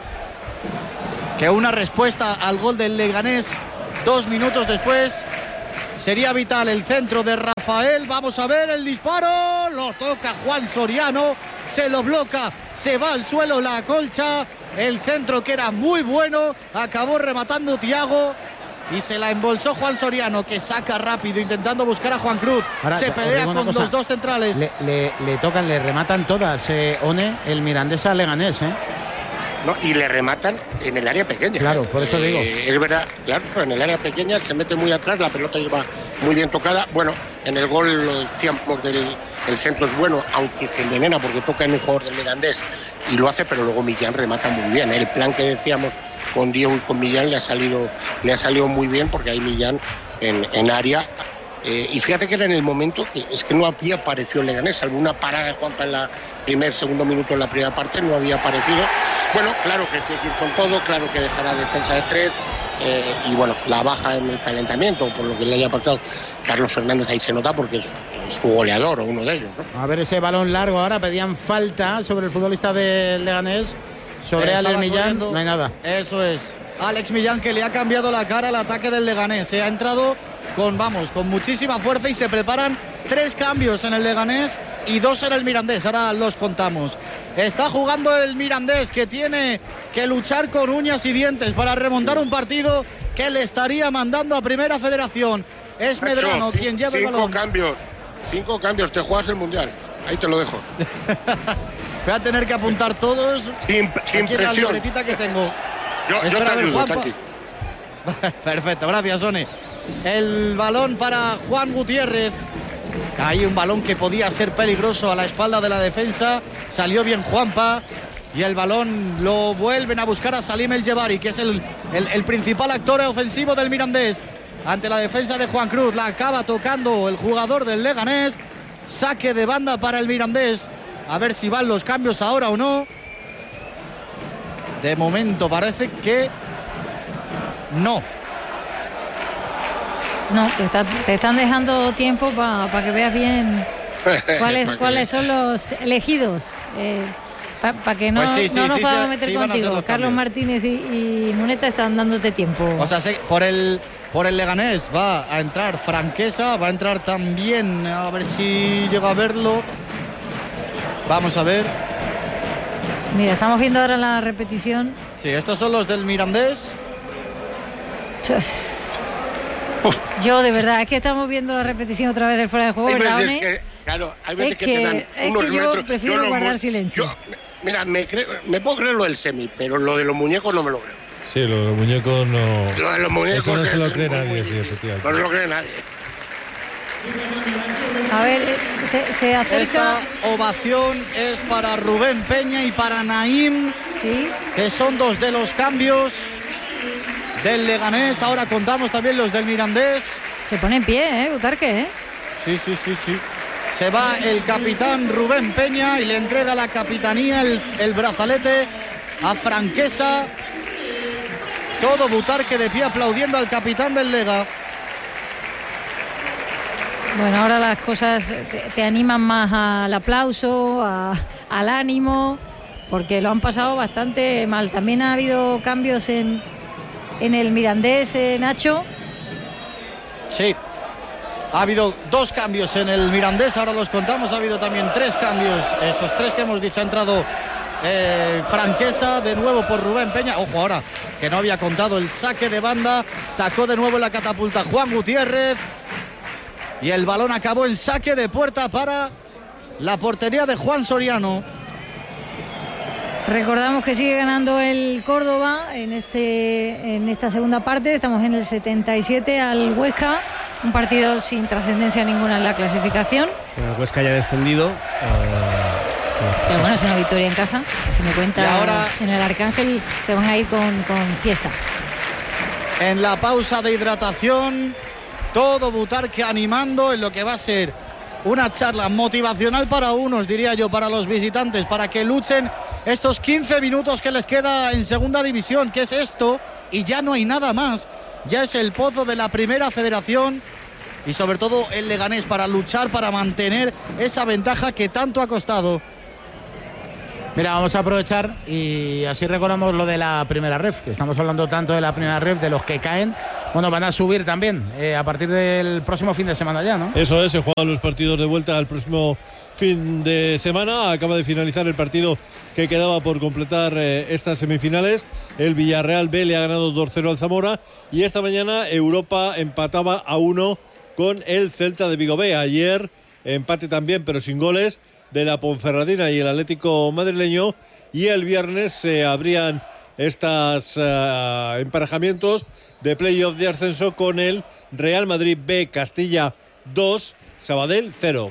Que una respuesta al gol del Leganés 2 minutos después sería vital. El centro de Rafael. Vamos a ver el disparo. Lo toca Juan Soriano. Se lo bloca. Se va al suelo la colcha. El centro que era muy bueno. Acabó rematando Thiago. Y se la embolsó Juan Soriano, que saca rápido intentando buscar a Juan Cruz. Ahora, se pelea con los dos centrales. Le tocan, le rematan todas, One, el Mirandés al Leganés, No, y le rematan en el área pequeña. Claro, por eso digo. Es verdad, claro, en el área pequeña se mete muy atrás, la pelota lleva muy bien tocada. Bueno, en el gol lo decíamos el centro es bueno, aunque se envenena porque toca en un jugador del Mirandés y lo hace, pero luego Millán remata muy bien. El plan que decíamos con Diego y con Millán le ha salido muy bien, porque hay Millán en área. Y fíjate que era en el momento que es que no había aparecido el Leganés, salvo una parada de Juanpa en la segundo minuto en la primera parte, no había aparecido. Bueno, claro que tiene que ir con todo, claro que dejará defensa de 3, y bueno, la baja en el calentamiento, por lo que le haya pasado Carlos Fernández, ahí se nota porque es su goleador o uno de ellos, ¿no? A ver ese balón largo ahora, pedían falta sobre el futbolista del Leganés, sobre Alex Millán, no hay nada. Eso es, Alex Millán, que le ha cambiado la cara al ataque del Leganés, ha entrado con muchísima fuerza y se preparan 3 cambios en el Leganés y 2 en el Mirandés, ahora los contamos. Está jugando el Mirandés, que tiene que luchar con uñas y dientes para remontar un partido que le estaría mandando a Primera Federación. Es Medrano quien lleva el balón. 5 cambios, te juegas el Mundial, ahí te lo dejo. Voy a tener que apuntar todos sin aquí en la libretita que tengo. Yo te ayudo, Chanqui. Perfecto, gracias, Sone. El balón para Juan Gutiérrez. Hay un balón que podía ser peligroso a la espalda de la defensa. Salió bien Juanpa. Y el balón lo vuelven a buscar a Salim El Jebari, que es el principal actor ofensivo del Mirandés. Ante la defensa de Juan Cruz. La acaba tocando el jugador del Leganés. Saque de banda para el Mirandés. A ver si van los cambios ahora o no. De momento parece que no. No, te están dejando tiempo para que veas bien cuáles son los elegidos. Para que no, pues nos podamos meter contigo. Carlos Martínez y Muneta están dándote tiempo. O sea, por el Leganés va a entrar Franquesa, va a entrar también, a ver si llego a verlo. Vamos a ver. Mira, estamos viendo ahora la repetición. Sí, estos son los del Mirandés. Yo, de verdad, es que estamos viendo la repetición otra vez del fuera de juego, ¿verdad, One? Claro, hay veces que te dan unos metros. Yo prefiero guardar silencio. Mira, me puedo creer lo del semi, pero lo de los muñecos no me lo creo. Sí, lo de los muñecos no. Lo de los muñecos eso no se lo cree nadie, sí, efectivamente. No se lo cree nadie. A ver, se acerca. Esta ovación es para Rubén Peña y para Naim, sí, que son 2 de los cambios del Leganés. Ahora contamos también los del Mirandés. Se pone en pie, Butarque, Sí. Se va el capitán Rubén Peña y le entrega la capitanía, el brazalete a Franquesa. Todo Butarque de pie aplaudiendo al capitán del Lega. Bueno, ahora las cosas te animan más al aplauso, al ánimo, porque lo han pasado bastante mal. También ha habido cambios en el Mirandés, Nacho. Sí, ha habido 2 cambios en el Mirandés, ahora los contamos. Ha habido también 3 cambios, esos 3 que hemos dicho. Ha entrado Franquesa de nuevo por Rubén Peña. Ojo ahora, que no había contado el saque de banda. Sacó de nuevo la catapulta Juan Gutiérrez. Y el balón acabó en saque de puerta para la portería de Juan Soriano. Recordamos que sigue ganando el Córdoba en esta segunda parte. Estamos en el 77 al Huesca. Un partido sin trascendencia ninguna en la clasificación. El Huesca ya ha descendido. Pero bueno, es una victoria en casa. A fin de cuentas, ahora en el Arcángel se van a ir con fiesta. En la pausa de hidratación, todo Butarque animando en lo que va a ser una charla motivacional para unos, diría yo, para los visitantes, para que luchen estos 15 minutos que les queda en segunda división, que es esto, y ya no hay nada más. Ya es el pozo de la Primera Federación y sobre todo el Leganés para luchar, para mantener esa ventaja que tanto ha costado. Mira, vamos a aprovechar y así recordamos lo de la primera ref, que estamos hablando tanto de la primera ref, de los que caen. Bueno, van a subir también a partir del próximo fin de semana ya, ¿no? Eso es, se juegan los partidos de vuelta al próximo fin de semana. Acaba de finalizar el partido que quedaba por completar estas semifinales. El Villarreal B le ha ganado 2-0 al Zamora y esta mañana Europa empataba a 1 con el Celta de Vigo B. Ayer empate también, pero sin goles, de la Ponferradina y el Atlético madrileño, y el viernes se abrían estos emparejamientos de playoff de ascenso con el Real Madrid B, Castilla 2, Sabadell 0.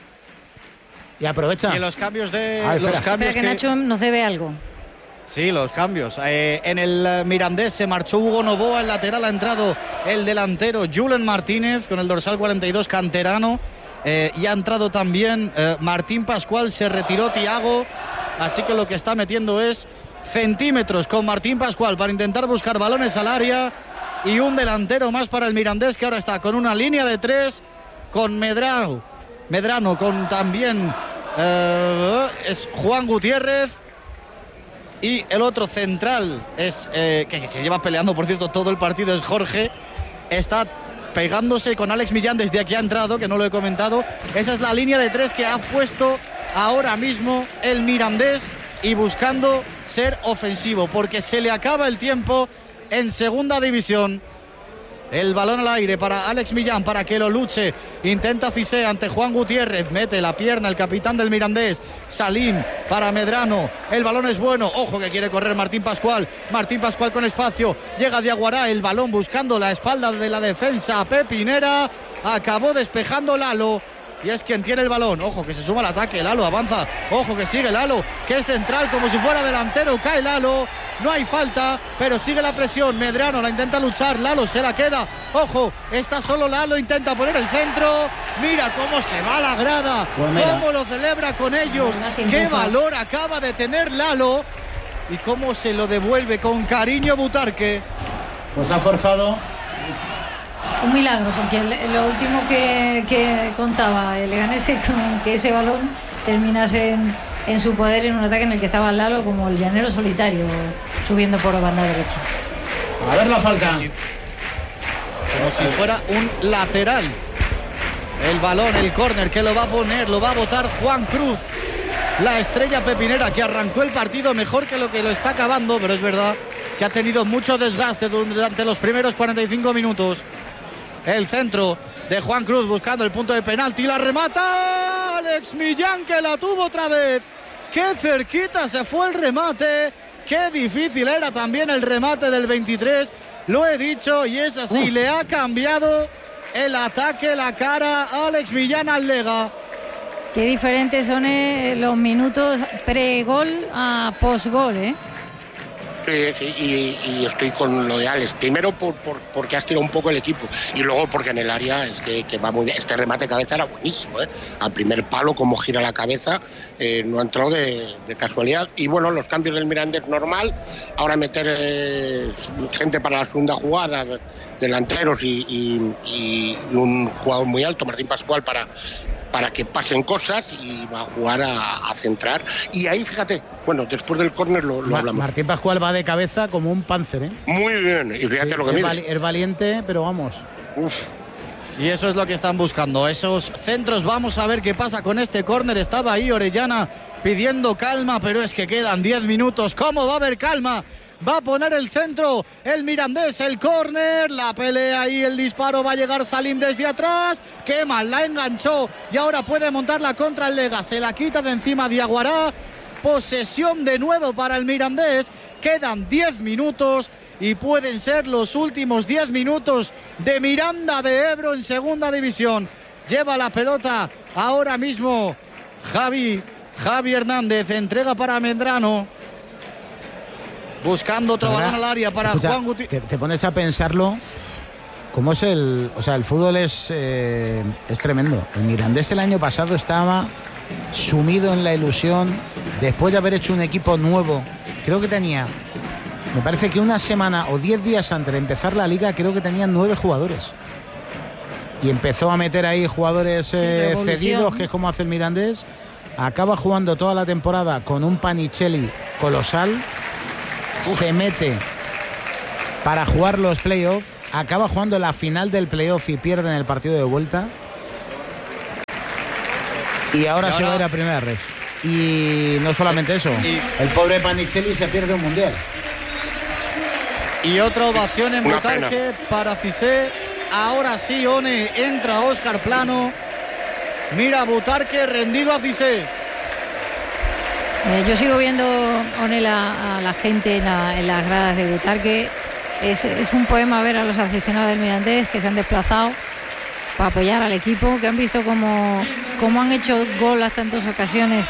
Y aprovecha. Y los cambios Espera que Nacho nos debe algo. Sí, los cambios. En el Mirandés se marchó Hugo Novoa, el lateral ha entrado el delantero Julen Martínez con el dorsal 42, canterano. Y ha entrado también Martín Pascual, se retiró Thiago, así que lo que está metiendo es centímetros con Martín Pascual para intentar buscar balones al área, y un delantero más para el Mirandés, que ahora está con una línea de 3 con Medrano, con también es Juan Gutiérrez, y el otro central es que se lleva peleando, por cierto, todo el partido, es Jorge. Está pegándose con Alex Millán desde aquí ha entrado, que no lo he comentado. Esa es la línea de 3 que ha puesto ahora mismo el Mirandés, y buscando ser ofensivo, porque se le acaba el tiempo en segunda división. El balón al aire para Alex Millán, para que lo luche. Intenta Cissé ante Juan Gutiérrez. Mete la pierna el capitán del Mirandés. Salim para Medrano. El balón es bueno. Ojo que quiere correr Martín Pascual. Martín Pascual con espacio. Llega Diaguará. El balón buscando la espalda de la defensa pepinera. Acabó despejando Lalo. Y es quien tiene el balón. Ojo que se suma al ataque. Lalo avanza. Ojo que sigue Lalo, que es central como si fuera delantero. Cae Lalo. No hay falta, pero sigue la presión. Medrano la intenta luchar. Lalo se la queda. Ojo, está solo Lalo. Intenta poner el centro. Mira cómo se va la grada. Pues cómo lo celebra con ellos. Qué valor acaba de tener Lalo. Y cómo se lo devuelve con cariño Butarque. Pues ha forzado. Un milagro, porque lo último que contaba el Leganés es con que ese balón terminase en su poder en un ataque en el que estaba Lalo como el llanero solitario subiendo por banda derecha. A ver la falta. Como si fuera un lateral. El balón, el córner que lo va a poner, lo va a botar Juan Cruz, la estrella pepinera, que arrancó el partido mejor que lo está acabando, pero es verdad que ha tenido mucho desgaste durante los primeros 45 minutos. El centro de Juan Cruz buscando el punto de penalti. La remata Alex Millán, que la tuvo otra vez. Qué cerquita se fue el remate. Qué difícil era también el remate del 23. Lo he dicho y es así. Le ha cambiado el ataque, la cara a Alex Millán al Lega. Qué diferentes son los minutos pre-gol a post-gol, ¿eh? Y estoy con lo de Alex. Primero porque has tirado un poco el equipo, y luego porque en el área es que va muy bien. Este remate de cabeza era buenísimo, ¿eh? Al primer palo, como gira la cabeza, no entró de casualidad. Y bueno, los cambios del Mirandés normal. Ahora meter gente para la segunda jugada, delanteros y un jugador muy alto, Martín Pascual, para que pasen cosas, y va a jugar a centrar. Y ahí, fíjate, bueno, después del córner lo hablamos. Martín Pascual va de cabeza como un Panzer, ¿eh? Muy bien, y fíjate lo que mide. Es valiente, pero vamos. Uf. Y eso es lo que están buscando, esos centros. Vamos a ver qué pasa con este córner. Estaba ahí Orellana pidiendo calma, pero es que quedan 10 minutos. ¿Cómo va a haber calma? Va a poner el centro el Mirandés, el córner, la pelea y el disparo. Va a llegar Salim desde atrás. Qué mal, la enganchó y ahora puede montar la contra el Lega. Se la quita de encima Diaguará. Posesión de nuevo para el Mirandés. Quedan 10 minutos y pueden ser los últimos 10 minutos de Miranda de Ebro en segunda división. Lleva la pelota ahora mismo Javi Hernández. Entrega para Medrano. Buscando otro balón al área para Juan Gutiérrez. Te pones a pensarlo, cómo es el fútbol es tremendo. El Mirandés el año pasado estaba sumido en la ilusión después de haber hecho un equipo nuevo. Creo que tenía, me parece que una semana o 10 días antes de empezar la liga, creo que tenían 9 jugadores. y empezó a meter ahí jugadores cedidos, que es como hace el Mirandés. Acaba jugando toda la temporada con un Panicelli colosal. Se mete para jugar los playoffs. Acaba jugando la final del playoff y pierde en el partido de vuelta. Y ahora se va a ir a primera ref. Y no solamente eso, el pobre Panicelli se pierde un mundial. Y otra ovación en Butarque para Cissé. Ahora sí, One, entra Óscar Plano. Mira Butarque rendido a Cissé. Yo sigo viendo, One, a la gente en las gradas de Butarque. Es un poema ver a los aficionados del Mirandés que se han desplazado para apoyar al equipo, que han visto cómo han hecho gol hasta en 2 ocasiones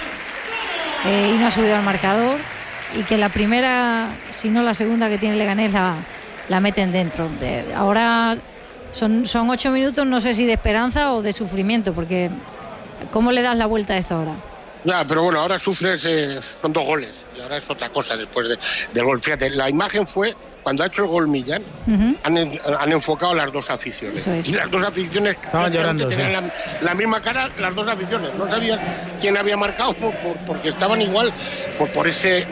y no ha subido al marcador, y que la primera, si no la segunda que tiene Leganés, la meten dentro. Ahora son 8 minutos, no sé si de esperanza o de sufrimiento, porque ¿cómo le das la vuelta a esto ahora? Ya, pero bueno, ahora sufres, son 2 goles, y ahora es otra cosa después del gol. Fíjate, la imagen fue cuando ha hecho el gol Millán. Han enfocado las 2 aficiones. Es. Y las 2 aficiones estaban llorando, tenían la misma cara, las 2 aficiones. No sabían quién había marcado porque estaban igual por ese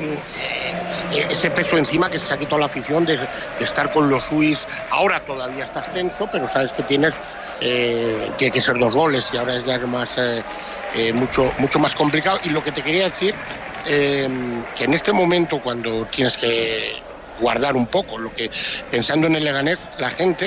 peso encima que se ha quitado la afición de estar con los Suis. Ahora todavía estás tenso, pero sabes que tiene que ser 2 goles y ahora es ya más mucho más complicado. Y lo que te quería decir, que en este momento, cuando tienes que guardar un poco, lo que pensando en el Leganés, la gente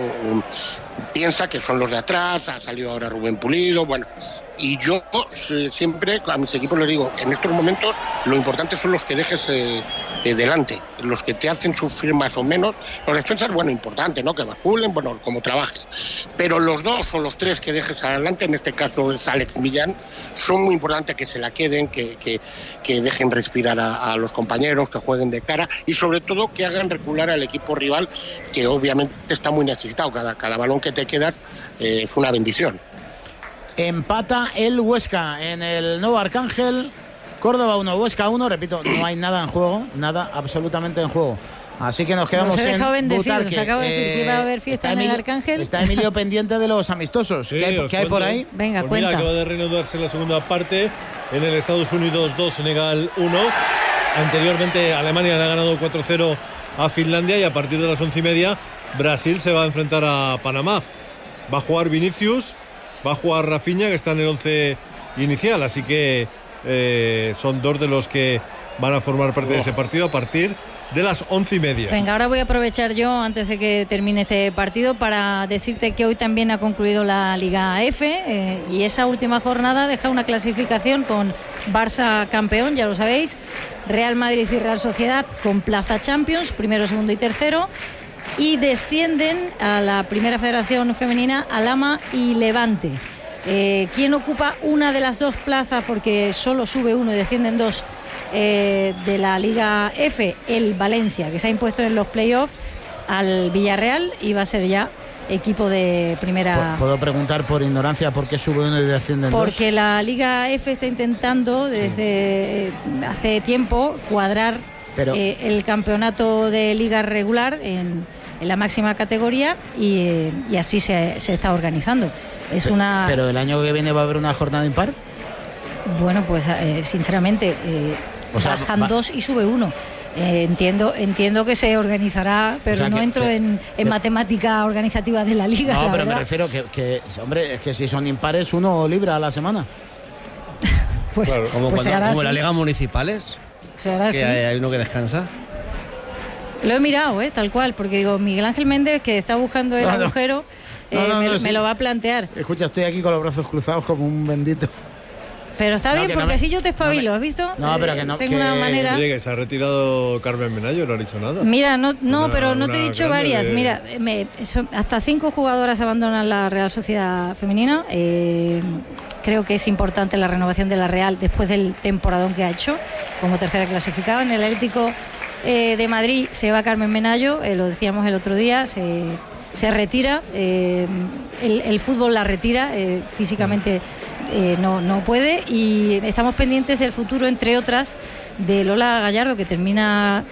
piensa que son los de atrás, ha salido ahora Rubén Pulido, bueno, y yo siempre a mis equipos les digo, en estos momentos lo importante son los que dejes delante, los que te hacen sufrir más o menos. Los defensas, bueno, importante, ¿no? Que basculen, bueno, como trabajes, pero los 2 o los 3 que dejes adelante, en este caso es Alex Millán, son muy importantes que se la queden, que dejen respirar a los compañeros, que jueguen de cara y sobre todo que hagan recular al equipo rival, que obviamente está muy necesitado. Cada balón que te quedas es una bendición. Empata el Huesca en el Nuevo Arcángel. Córdoba 1, Huesca 1. Repito, no hay nada en juego, nada absolutamente en juego. Así que nos quedamos en Butarque. Acabo de decir que iba a haber fiesta en el Arcángel. Está Emilio pendiente de los amistosos. Sí, ¿Qué hay por ahí? Venga, pues cuenta. Mira, acaba de reanudarse la segunda parte en el Estados Unidos 2, Senegal 1. Anteriormente Alemania le ha ganado 4-0 a Finlandia y a partir de las 11:30 Brasil se va a enfrentar a Panamá. Va a jugar Vinicius, va a jugar Rafinha, que está en el 11 inicial, así que son 2 de los que van a formar parte de ese partido a partir de las 11:30. Venga, ahora voy a aprovechar yo, antes de que termine este partido, para decirte que hoy también ha concluido la Liga F, y esa última jornada deja una clasificación con Barça campeón, ya lo sabéis, Real Madrid y Real Sociedad con plaza Champions, primero, segundo y tercero, y descienden a la primera federación femenina Alhama y Levante. ¿Quién ocupa una de las 2 plazas? Porque solo sube uno y descienden 2 de la Liga F, el Valencia, que se ha impuesto en los playoffs al Villarreal y va a ser ya equipo de primera. ¿Puedo preguntar por ignorancia por qué sube uno y descienden 2? Porque la Liga F está intentando desde hace tiempo cuadrar el campeonato de liga regular en la máxima categoría y así se está organizando. Pero el año que viene va a haber una jornada impar. Bueno, pues sinceramente bajan 2 y sube 1. Entiendo que se organizará, pero no entro en matemática organizativa de la liga. No, pero verdad. me refiero que hombre, es que si son impares uno libra a la semana. Pues, claro, como la Liga Municipales, que hay uno que descansa. Lo he mirado, tal cual, porque digo, Miguel Ángel Méndez, que está buscando el agujero, me lo va a plantear. Escucha, estoy aquí con los brazos cruzados como un bendito. Pero está bien, porque así yo te espabilo, ¿has visto? No, pero que no. Tengo una manera. Oye, que se ha retirado Carmen Menayo, no ha dicho nada. Mira, pero no te he dicho varias. Mira, hasta 5 jugadoras abandonan la Real Sociedad Femenina. Creo que es importante la renovación de la Real después del temporadón que ha hecho como tercera clasificada. En el Atlético de Madrid se va Carmen Menayo, lo decíamos el otro día, se retira, el fútbol la retira, físicamente no puede, y estamos pendientes del futuro, entre otras, de Lola Gallardo, que termina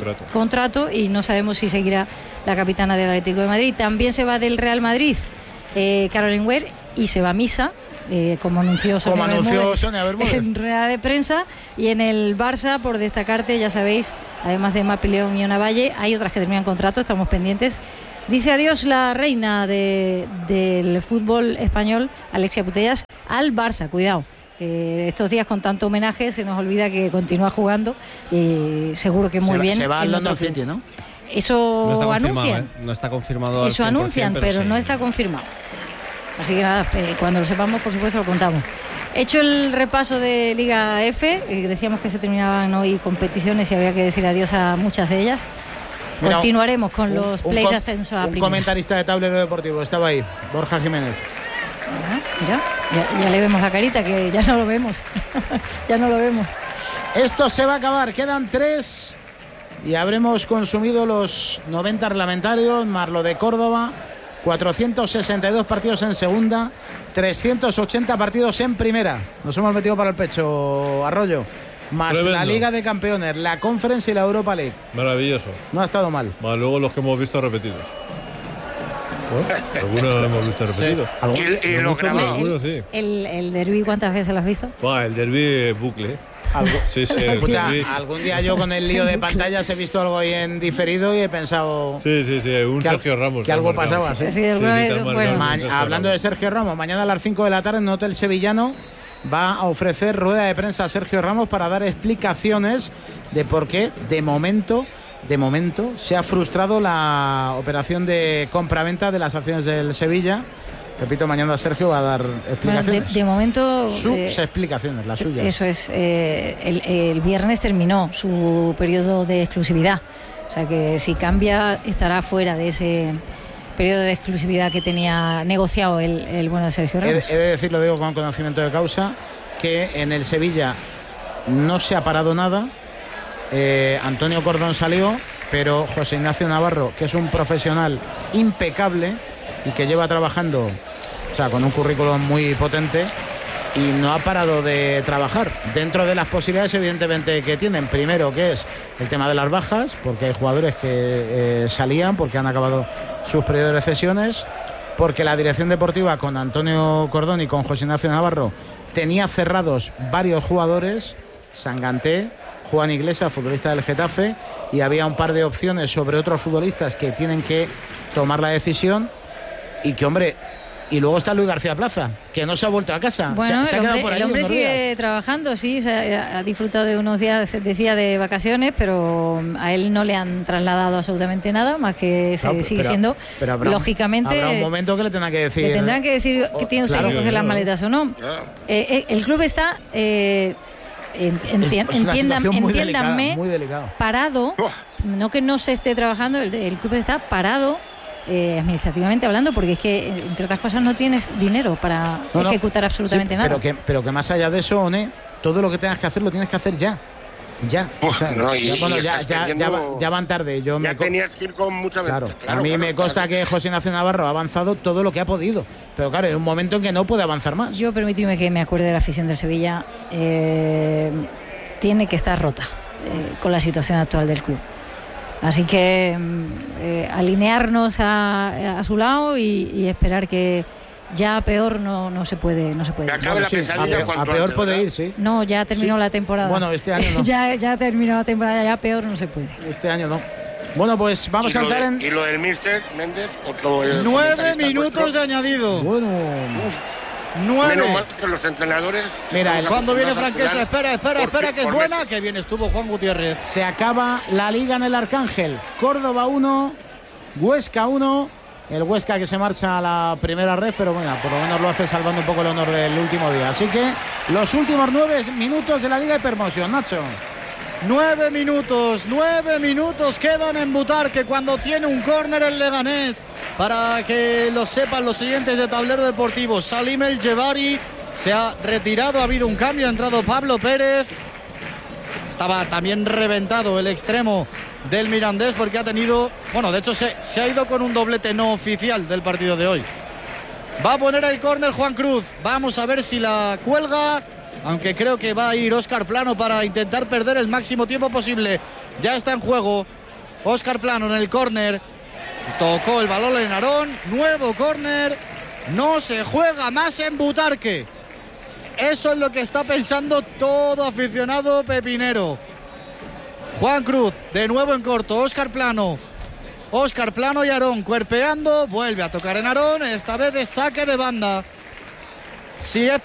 contrato y no sabemos si seguirá la capitana del Atlético de Madrid. También se va del Real Madrid Caroline Ware y se va a misa. Como anunció Sonia Bermúdez en rueda de prensa. Y en el Barça, por destacarte, ya sabéis, además de Mapi León y Ona Valle, hay otras que terminan contrato, estamos pendientes. Dice adiós la reina del fútbol español, Alexia Putellas, al Barça. Cuidado, que estos días con tanto homenaje se nos olvida que continúa jugando y seguro que muy bien. Se va al London City, ¿no? Eso no anuncian. No está confirmado. Eso anuncian, pero sí, no está confirmado. Así que nada, cuando lo sepamos, por supuesto, lo contamos. Hecho el repaso de Liga F, decíamos que se terminaban hoy competiciones y había que decir adiós a muchas de ellas. Mira, continuaremos con los plays de ascenso a primera. Un comentarista de Tablero Deportivo, estaba ahí, Borja Jiménez. Mira, ya le vemos la carita, que ya no lo vemos. Ya no lo vemos. Esto se va a acabar, quedan 3 y habremos consumido los 90 reglamentarios, más lo de Córdoba. 462 partidos en segunda, 380 partidos en primera. Nos hemos metido para el pecho, Arroyo. Más tremendo. La Liga de Campeones, la Conference y la Europa League. Maravilloso. No ha estado mal. Más luego los que hemos visto repetidos. Bueno, algunos los hemos visto repetidos. Sí. ¿El derbi cuántas veces lo has visto? El derbi bucle. Sí, escucha, algún día yo con el lío de pantallas he visto algo ahí en diferido y he pensado sí, un Sergio Ramos que algo pasaba. Hablando de Sergio Ramos, mañana a las 5 de la tarde en Hotel Sevillano va a ofrecer rueda de prensa a Sergio Ramos para dar explicaciones de por qué de momento se ha frustrado la operación de compraventa de las acciones del Sevilla. Repito, mañana Sergio va a dar explicaciones. Bueno, de momento... Sus explicaciones, las suyas. Eso es. El viernes terminó su periodo de exclusividad. O sea que si cambia, estará fuera de ese periodo de exclusividad que tenía negociado el bueno de Sergio Ramos. He de decir, lo digo con conocimiento de causa, que en el Sevilla no se ha parado nada. Antonio Cordón salió, pero José Ignacio Navarro, que es un profesional impecable y que lleva trabajando, con un currículum muy potente, y no ha parado de trabajar dentro de las posibilidades evidentemente que tienen. Primero, que es el tema de las bajas, porque hay jugadores que salían porque han acabado sus periodos de cesiones, porque la dirección deportiva con Antonio Cordón y con José Ignacio Navarro tenía cerrados varios jugadores, Sanganté, Juan Iglesias, futbolista del Getafe, y había un par de opciones sobre otros futbolistas que tienen que tomar la decisión. Y que, hombre, y luego está Luis García Plaza, que no se ha vuelto a casa. Bueno, se ha quedado por ahí, el hombre sigue trabajando, sí, ha disfrutado de unos días, decía, de vacaciones, pero a él no le han trasladado absolutamente nada, más que sigue siendo, lógicamente... Habrá un momento que le tendrán que decir... Le tendrán que decir que tiene usted que coger las maletas o no. El club está... entiéndanme, muy delicado. Parado, no que no se esté trabajando, el club está parado administrativamente hablando, porque es que, entre otras cosas, no tienes dinero para ejecutar absolutamente nada. Pero que más allá de eso, One, todo lo que tengas que hacer lo tienes que hacer ya. Ya van tarde. Tenías que ir con mucha ventaja. Claro, a mí me consta que José Ignacio Navarro ha avanzado todo lo que ha podido, pero claro, hay un momento en que no puede avanzar más. Yo permíteme que me acuerde de la afición del Sevilla. Tiene que estar rota con la situación actual del club. Así que alinearnos a su lado y esperar que ya a peor no se puede. A peor puede ir, sí. No, ya terminó la temporada. Bueno, este año no. ya terminó la temporada, ya peor no se puede. Este año no. Bueno, pues vamos a entrar en... Y lo del Míster Méndez, 9 minutos de añadido. Bueno... 9. Menos mal que los entrenadores... Mira, cuando viene Franquesa, espera, que es buena, que bien estuvo Juan Gutiérrez. Se acaba la Liga en el Arcángel. Córdoba 1, Huesca 1. El Huesca que se marcha a la primera red, pero bueno, por lo menos lo hace salvando un poco el honor del último día. Así que los últimos 9 minutos de la Liga de Promoción, Nacho. 9 minutos quedan en Butarque cuando tiene un córner el Leganés. Para que lo sepan los siguientes de Tablero Deportivo, Salim El Jebari se ha retirado, ha habido un cambio, ha entrado Pablo Pérez. Estaba también reventado el extremo del Mirandés porque ha tenido... Bueno, de hecho se ha ido con un doblete no oficial del partido de hoy. Va a poner el córner Juan Cruz. Vamos a ver si la cuelga, aunque creo que va a ir Óscar Plano para intentar perder el máximo tiempo posible. Ya está en juego Óscar Plano en el córner. Tocó el balón en Aarón. Nuevo córner No se juega más en Butarque. Eso es lo que está pensando todo aficionado pepinero. Juan Cruz, de nuevo en corto. Óscar Plano y Aarón cuerpeando. Vuelve a tocar en Aarón. Esta vez de saque de banda. Si es